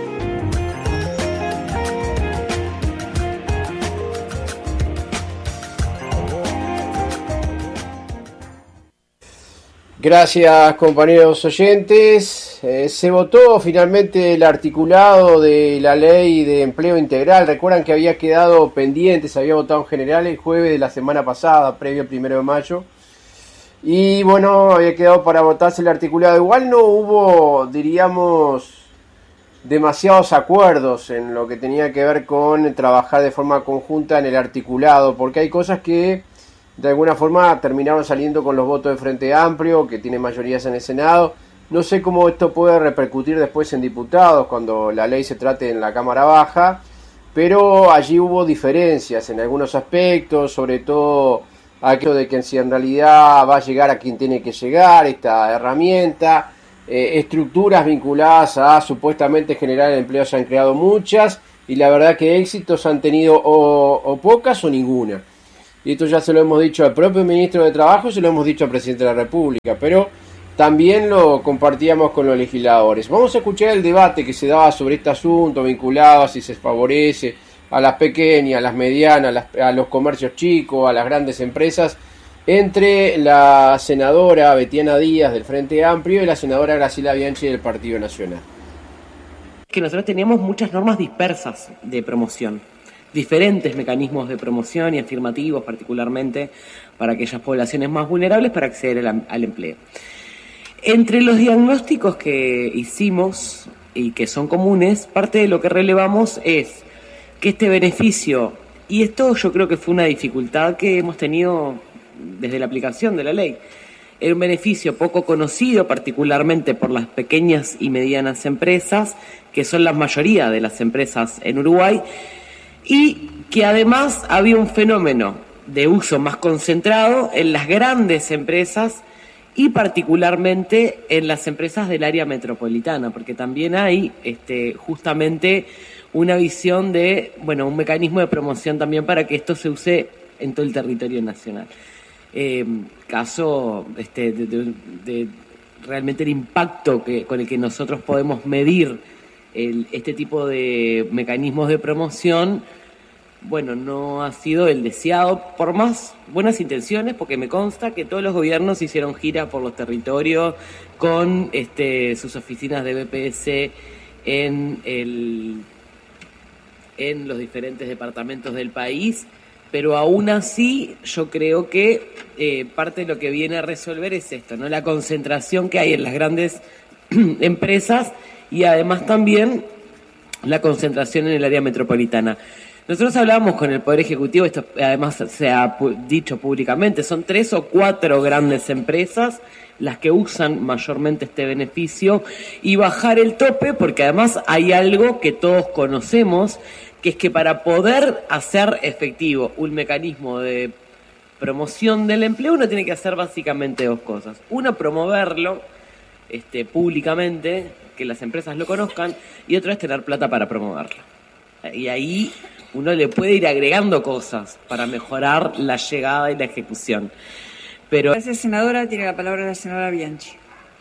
Gracias, compañeros oyentes. Eh, se votó finalmente el articulado de la ley de empleo integral. Recuerdan que había quedado pendiente, se había votado en general el jueves de la semana pasada, previo al primero de mayo. Y bueno, había quedado para votarse el articulado. Igual no hubo, diríamos, demasiados acuerdos en lo que tenía que ver con trabajar de forma conjunta en el articulado, porque hay cosas que de alguna forma terminaron saliendo con los votos de Frente Amplio, que tiene mayorías en el Senado, No sé cómo esto puede repercutir después en diputados cuando la ley se trate en la Cámara Baja, pero allí hubo diferencias en algunos aspectos, sobre todo aquello de que si en realidad va a llegar a quien tiene que llegar esta herramienta, eh, estructuras vinculadas a supuestamente generar empleo se han creado muchas, y la verdad que éxitos han tenido o, o pocas o ninguna. Y esto ya se lo hemos dicho al propio ministro de Trabajo y se lo hemos dicho al presidente de la República, pero también lo compartíamos con los legisladores. Vamos a escuchar el debate que se daba sobre este asunto vinculado a si se favorece a las pequeñas, a las medianas, a, las, a los comercios chicos, a las grandes empresas, entre la senadora Betiana Díaz del Frente Amplio y la senadora Graciela Bianchi del Partido Nacional. Que nosotros teníamos muchas normas dispersas de promoción, diferentes mecanismos de promoción y afirmativos particularmente para aquellas poblaciones más vulnerables para acceder al, al empleo. Entre los diagnósticos que hicimos y que son comunes, parte de lo que relevamos es que este beneficio, y esto yo creo que fue una dificultad que hemos tenido desde la aplicación de la ley, era un beneficio poco conocido particularmente por las pequeñas y medianas empresas, que son la mayoría de las empresas en Uruguay, y que además había un fenómeno de uso más concentrado en las grandes empresas y particularmente en las empresas del área metropolitana, porque también hay este, justamente una visión de, bueno, un mecanismo de promoción también para que esto se use en todo el territorio nacional. Eh, caso este, de, de, de realmente el impacto que, con el que nosotros podemos medir el, este tipo de mecanismos de promoción, bueno, no ha sido el deseado por más buenas intenciones, porque me consta que todos los gobiernos hicieron gira por los territorios con este, sus oficinas de B P S en, el, en los diferentes departamentos del país, pero aún así yo creo que eh, parte de lo que viene a resolver es esto, ¿no? La concentración que hay en las grandes empresas y además también la concentración en el área metropolitana. Nosotros hablábamos con el Poder Ejecutivo, esto además se ha dicho públicamente, son tres o cuatro grandes empresas las que usan mayormente este beneficio y bajar el tope, porque además hay algo que todos conocemos, que es que para poder hacer efectivo un mecanismo de promoción del empleo uno tiene que hacer básicamente dos cosas. Uno, promoverlo este, públicamente, que las empresas lo conozcan, y otro es tener plata para promoverlo. Y ahí uno le puede ir agregando cosas para mejorar la llegada y la ejecución. Pero... Gracias, senadora. Tiene la palabra la senadora Bianchi.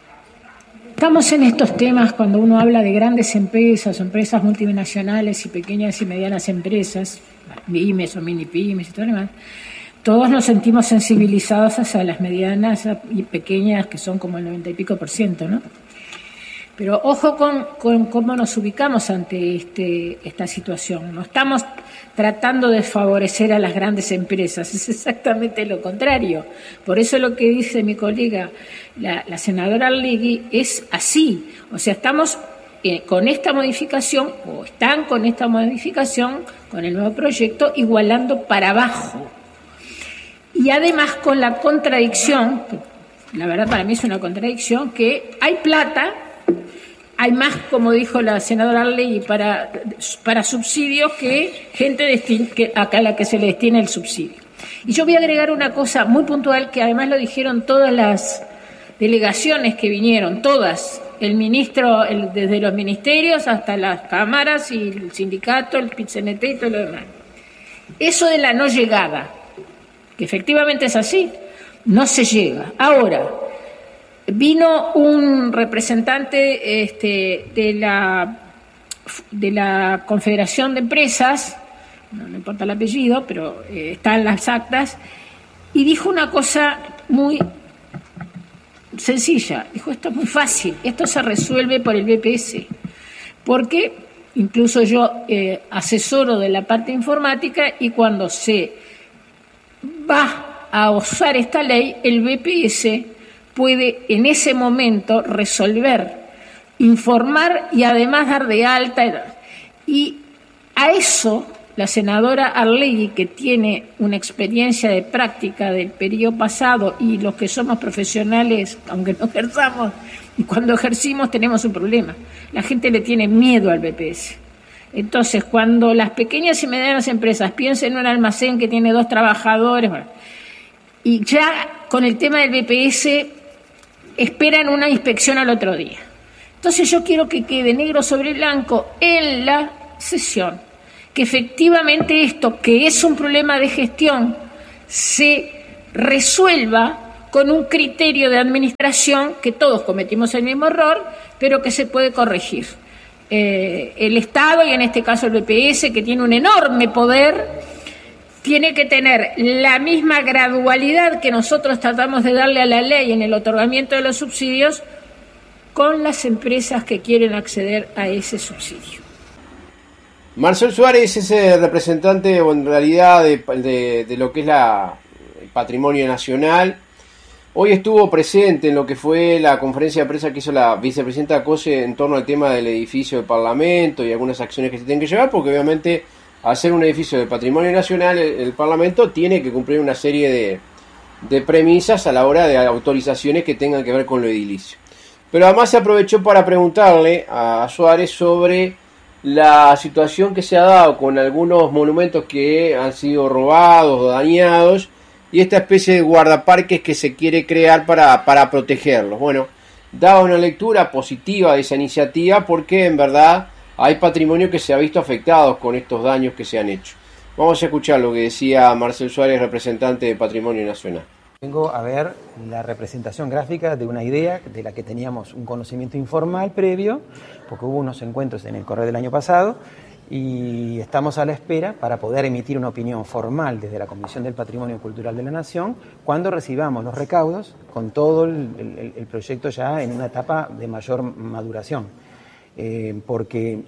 Estamos en estos temas cuando uno habla de grandes empresas, empresas multinacionales y pequeñas y medianas empresas, pymes o mini pymes y todo lo demás. Todos nos sentimos sensibilizados hacia las medianas y pequeñas, que son como el noventa y pico por ciento, ¿no? Pero ojo con, con cómo nos ubicamos ante este, esta situación. No estamos tratando de favorecer a las grandes empresas, es exactamente lo contrario. Por eso lo que dice mi colega, la, la senadora Arlegui, es así. O sea, estamos eh, con esta modificación, o están con esta modificación, con el nuevo proyecto, igualando para abajo. Y además con la contradicción, la verdad para mí es una contradicción, que hay plata. Hay más, como dijo la senadora Arlegui, para, para subsidios que gente destin, que acá a la que se le destina el subsidio. Y yo voy a agregar una cosa muy puntual que además lo dijeron todas las delegaciones que vinieron, todas, el ministro, el, desde los ministerios hasta las cámaras y el sindicato, el Pit-C N T y todo lo demás. Eso de la no llegada, que efectivamente es así, no se llega. Ahora, vino un representante este, de la de la Confederación de Empresas, no me importa el apellido, pero eh, está en las actas, y dijo una cosa muy sencilla. Dijo, esto es muy fácil, esto se resuelve por el B P S, porque incluso yo eh, asesoro de la parte informática y cuando se va a usar esta ley, el B P S puede en ese momento resolver, informar y además dar de alta. Y a eso la senadora Arlegui, que tiene una experiencia de práctica del periodo pasado, y los que somos profesionales, aunque no ejerzamos, cuando ejercimos tenemos un problema. La gente le tiene miedo al B P S. Entonces, cuando las pequeñas y medianas empresas piensan en un almacén que tiene dos trabajadores, bueno, y ya con el tema del B P S esperan una inspección al otro día. Entonces yo quiero que quede negro sobre blanco en la sesión que efectivamente esto, que es un problema de gestión, se resuelva con un criterio de administración, que todos cometimos el mismo error, pero que se puede corregir. Eh, el Estado, y en este caso el B P S, que tiene un enorme poder, tiene que tener la misma gradualidad que nosotros tratamos de darle a la ley en el otorgamiento de los subsidios con las empresas que quieren acceder a ese subsidio. Marcel Suárez es el representante, o en realidad, de, de, de lo que es la, el patrimonio nacional. Hoy estuvo presente en lo que fue la conferencia de prensa que hizo la vicepresidenta Cose en torno al tema del edificio del Parlamento y algunas acciones que se tienen que llevar, porque obviamente al ser un edificio del patrimonio nacional, el, el Parlamento tiene que cumplir una serie de, de premisas a la hora de autorizaciones que tengan que ver con lo edilicio. Pero además se aprovechó para preguntarle a Suárez sobre la situación que se ha dado con algunos monumentos que han sido robados o dañados y esta especie de guardaparques que se quiere crear para, para protegerlos. Bueno, daba una lectura positiva de esa iniciativa porque en verdad hay patrimonio que se ha visto afectado con estos daños que se han hecho. Vamos a escuchar lo que decía Marcel Suárez, representante de Patrimonio Nacional. Vengo a ver la representación gráfica de una idea de la que teníamos un conocimiento informal previo, porque hubo unos encuentros en el correo del año pasado y estamos a la espera para poder emitir una opinión formal desde la Comisión del Patrimonio Cultural de la Nación cuando recibamos los recaudos con todo el, el, el proyecto ya en una etapa de mayor maduración. Eh, porque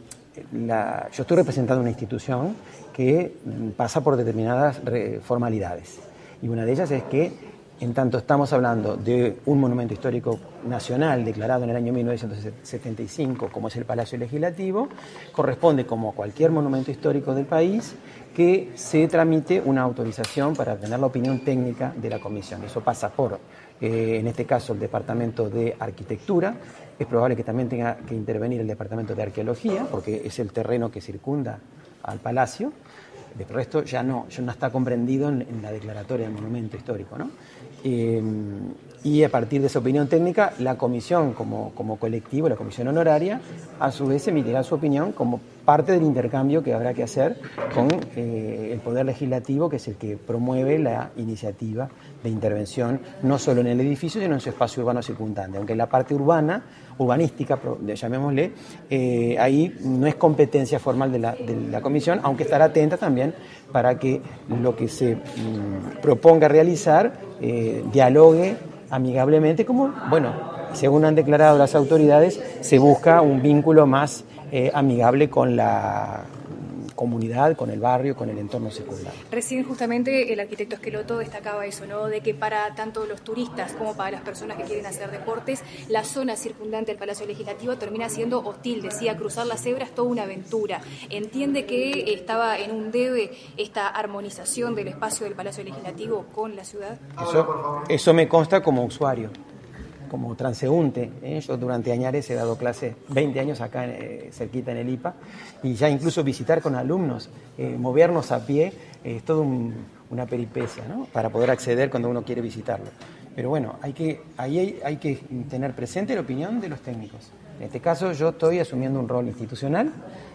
la, yo estoy representando una institución que pasa por determinadas re, formalidades y una de ellas es que en tanto estamos hablando de un monumento histórico nacional declarado en el año mil novecientos setenta y cinco, como es el Palacio Legislativo, corresponde, como cualquier monumento histórico del país, que se tramite una autorización para tener la opinión técnica de la Comisión. Eso pasa por, eh, en este caso, el Departamento de Arquitectura. Es probable que también tenga que intervenir el Departamento de Arqueología, porque es el terreno que circunda al Palacio. De resto ya no, ya no está comprendido en, en la declaratoria del monumento histórico, ¿no? Eh, y a partir de esa opinión técnica, la comisión como, como colectivo, la comisión honoraria, a su vez emitirá su opinión como parte del intercambio que habrá que hacer con eh, el Poder Legislativo, que es el que promueve la iniciativa de intervención, no solo en el edificio, sino en su espacio urbano circundante. Aunque en la parte urbana, urbanística, llamémosle, eh, ahí no es competencia formal de la, de la comisión, aunque estará atenta también para que lo que se mmm, proponga realizar eh, dialogue amigablemente, como, bueno, según han declarado las autoridades, se busca un vínculo más eh, amigable con la comunidad, con el barrio, con el entorno circundante. Recién justamente el arquitecto Esqueloto destacaba eso, ¿no? De que para tanto los turistas como para las personas que quieren hacer deportes, la zona circundante al Palacio Legislativo termina siendo hostil. Decía, cruzar la cebra es toda una aventura. ¿Entiende que estaba en un debe esta armonización del espacio del Palacio Legislativo con la ciudad? Eso, eso me consta como usuario, como transeúnte. ¿eh? Yo durante añares he dado clase veinte años acá eh, cerquita en el I P A y ya incluso visitar con alumnos, eh, movernos a pie, eh, es todo un, una peripecia, ¿no? Para poder acceder cuando uno quiere visitarlo. Pero bueno, hay que, ahí hay, hay que tener presente la opinión de los técnicos. En este caso yo estoy asumiendo un rol institucional.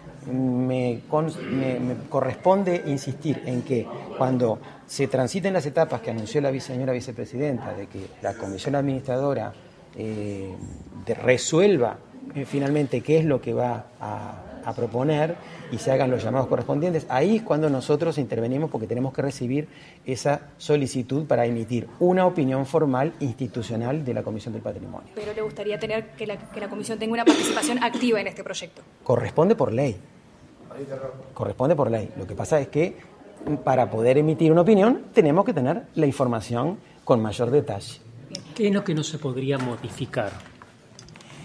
Me, con, me, me corresponde insistir en que cuando se transiten las etapas que anunció la señora vicepresidenta de que la comisión administradora eh, de resuelva eh, finalmente qué es lo que va a, a proponer y se hagan los llamados correspondientes, ahí es cuando nosotros intervenimos porque tenemos que recibir esa solicitud para emitir una opinión formal institucional de la Comisión del Patrimonio. Pero le gustaría tener que la, que la comisión tenga una participación activa en este proyecto. Corresponde por ley. Corresponde por ley. Lo que pasa es que para poder emitir una opinión tenemos que tener la información con mayor detalle. ¿Qué es lo que no se podría modificar?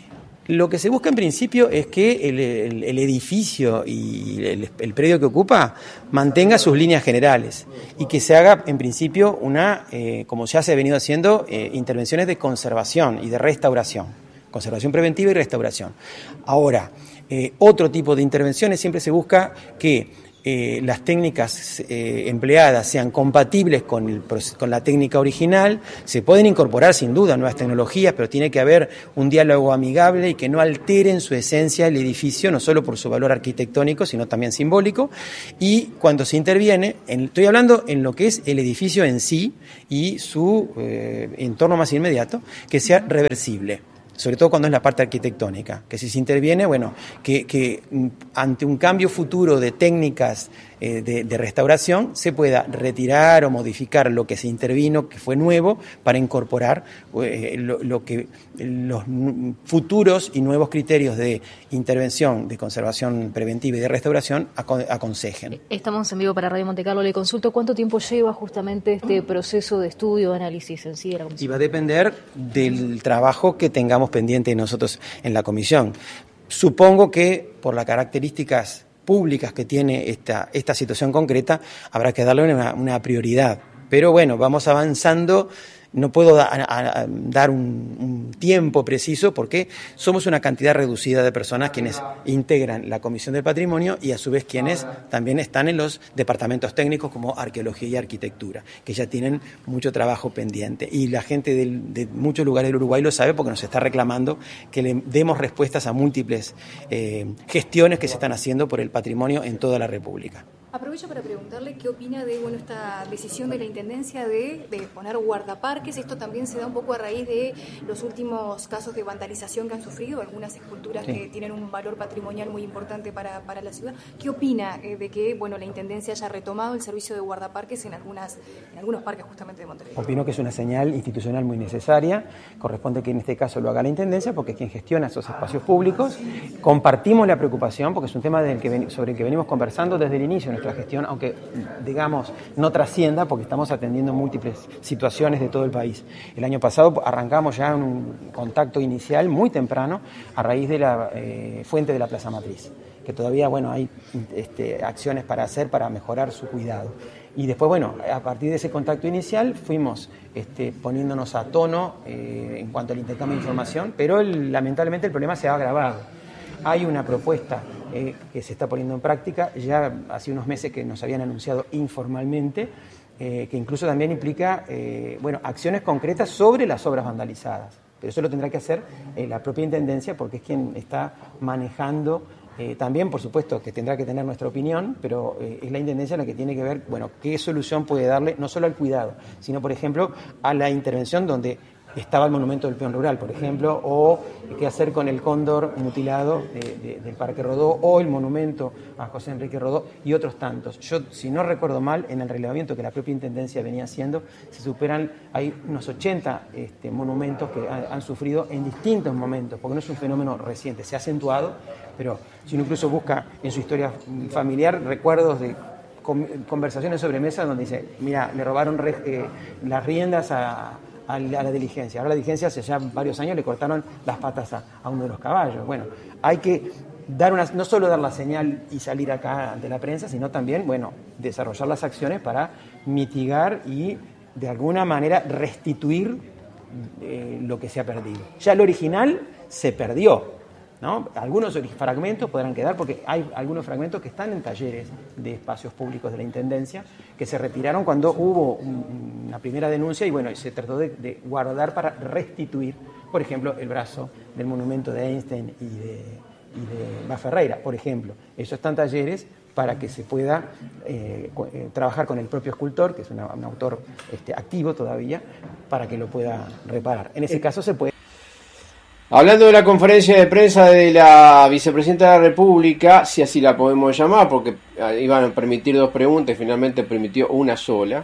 Lo que se busca en principio es que el, el, el edificio y el, el predio que ocupa mantenga sus líneas generales y que se haga en principio una, eh, como ya se ha venido haciendo, eh, intervenciones de conservación y de restauración, conservación preventiva y restauración. Ahora, eh, otro tipo de intervenciones siempre se busca que Eh, las técnicas eh, empleadas sean compatibles con, el, con la técnica original. Se pueden incorporar sin duda nuevas tecnologías, pero tiene que haber un diálogo amigable y que no altere en su esencia el edificio, no solo por su valor arquitectónico, sino también simbólico. Y cuando se interviene, en, estoy hablando en lo que es el edificio en sí y su eh, entorno más inmediato, que sea reversible. Sobre todo cuando es la parte arquitectónica, que si se interviene, bueno, que, que ante un cambio futuro de técnicas eh, de, de restauración se pueda retirar o modificar lo que se intervino, que fue nuevo, para incorporar eh, lo, lo que los futuros y nuevos criterios de intervención, de conservación preventiva y de restauración aconsejen. Estamos en vivo para Radio Monte Carlo. Le consulto cuánto tiempo lleva justamente este proceso de estudio, de análisis en sí de la comisión. Y va a depender del trabajo que tengamos pendiente nosotros en la comisión. Supongo que por las características públicas que tiene esta, esta situación concreta, habrá que darle una, una prioridad. Pero bueno, vamos avanzando. No puedo da, a, a, dar un, un tiempo preciso porque somos una cantidad reducida de personas quienes integran la Comisión del Patrimonio y a su vez quienes también están en los departamentos técnicos como Arqueología y Arquitectura, que ya tienen mucho trabajo pendiente. Y la gente del, de muchos lugares del Uruguay lo sabe porque nos está reclamando que le demos respuestas a múltiples eh, gestiones que se están haciendo por el patrimonio en toda la República. Aprovecho para preguntarle qué opina de bueno esta decisión de la Intendencia de, de poner guardaparques. Esto también se da un poco a raíz de los últimos casos de vandalización que han sufrido algunas esculturas sí. que tienen un valor patrimonial muy importante para, para la ciudad. ¿Qué opina eh, de que bueno la Intendencia haya retomado el servicio de guardaparques en, algunas, en algunos parques justamente de Montevideo? Opino que es una señal institucional muy necesaria. Corresponde que en este caso lo haga la Intendencia porque es quien gestiona esos espacios públicos. Compartimos la preocupación porque es un tema del que ven, sobre el que venimos conversando desde el inicio de nuestra gestión, aunque digamos no trascienda porque estamos atendiendo múltiples situaciones de todo el país. El año pasado arrancamos ya un contacto inicial muy temprano a raíz de la eh, fuente de la Plaza Matriz, que todavía bueno hay este, acciones para hacer para mejorar su cuidado. Y después, bueno, a partir de ese contacto inicial fuimos este, poniéndonos a tono eh, en cuanto al intercambio de información, pero el, lamentablemente el problema se ha agravado. Hay una propuesta eh, que se está poniendo en práctica, ya hace unos meses que nos habían anunciado informalmente, eh, que incluso también implica eh, bueno, acciones concretas sobre las obras vandalizadas. Pero eso lo tendrá que hacer eh, la propia Intendencia porque es quien está manejando. Eh, también, por supuesto, que tendrá que tener nuestra opinión, pero eh, es la Intendencia la que tiene que ver, bueno, qué solución puede darle, no solo al cuidado, sino, por ejemplo, a la intervención donde estaba el monumento del peón rural, por ejemplo, o qué hacer con el cóndor mutilado de, de, del Parque Rodó, o el monumento a José Enrique Rodó, y otros tantos. Yo, si no recuerdo mal, en el relevamiento que la propia Intendencia venía haciendo, se superan, hay unos ochenta este, monumentos que han, han sufrido en distintos momentos, porque no es un fenómeno reciente, se ha acentuado, pero si uno incluso busca en su historia familiar recuerdos de conversaciones sobre mesa donde dice, mira, le robaron re, eh, las riendas a... a la diligencia. Ahora la diligencia hace ya varios años le cortaron las patas a, a uno de los caballos. Bueno, hay que dar una, no solo dar la señal y salir acá de la prensa, sino también, bueno, desarrollar las acciones para mitigar y de alguna manera restituir eh, lo que se ha perdido. Ya lo original se perdió, ¿no? Algunos fragmentos podrán quedar porque hay algunos fragmentos que están en talleres de espacios públicos de la Intendencia que se retiraron cuando hubo un, una primera denuncia y bueno, se trató de, de guardar para restituir, por ejemplo, el brazo del monumento de Einstein y de, y de Bas Ferreira, por ejemplo. Esos están talleres para que se pueda eh, eh, trabajar con el propio escultor, que es una, un autor este, activo todavía, para que lo pueda reparar. En ese caso se puede. Hablando de la conferencia de prensa de la vicepresidenta de la República, si así la podemos llamar, porque iban a permitir dos preguntas y finalmente permitió una sola,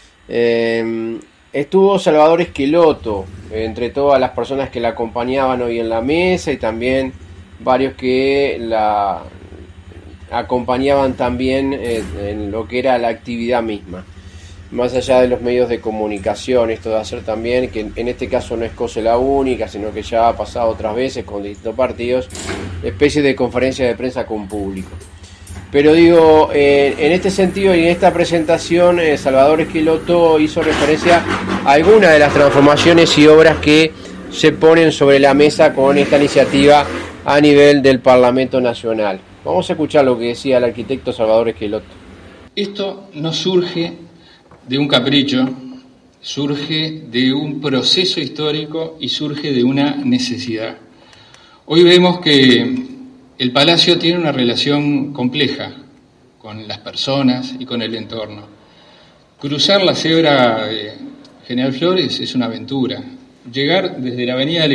eh, estuvo Salvador Esqueloto, entre todas las personas que la acompañaban hoy en la mesa y también varios que la acompañaban también en, en lo que era la actividad misma. más allá de los medios de comunicación, esto de hacer también, que en este caso no es cosa la única, sino que ya ha pasado otras veces con distintos partidos, especie de conferencia de prensa con público. Pero digo, eh, en este sentido y en esta presentación, eh, Salvador Esqueloto hizo referencia a algunas de las transformaciones y obras que se ponen sobre la mesa con esta iniciativa a nivel del Parlamento Nacional. Vamos a escuchar lo que decía el arquitecto Salvador Esqueloto. Esto no surge de un capricho, surge de un proceso histórico y surge de una necesidad. Hoy vemos que el Palacio tiene una relación compleja con las personas y con el entorno. Cruzar la cebra de General Flores es una aventura. Llegar desde la avenida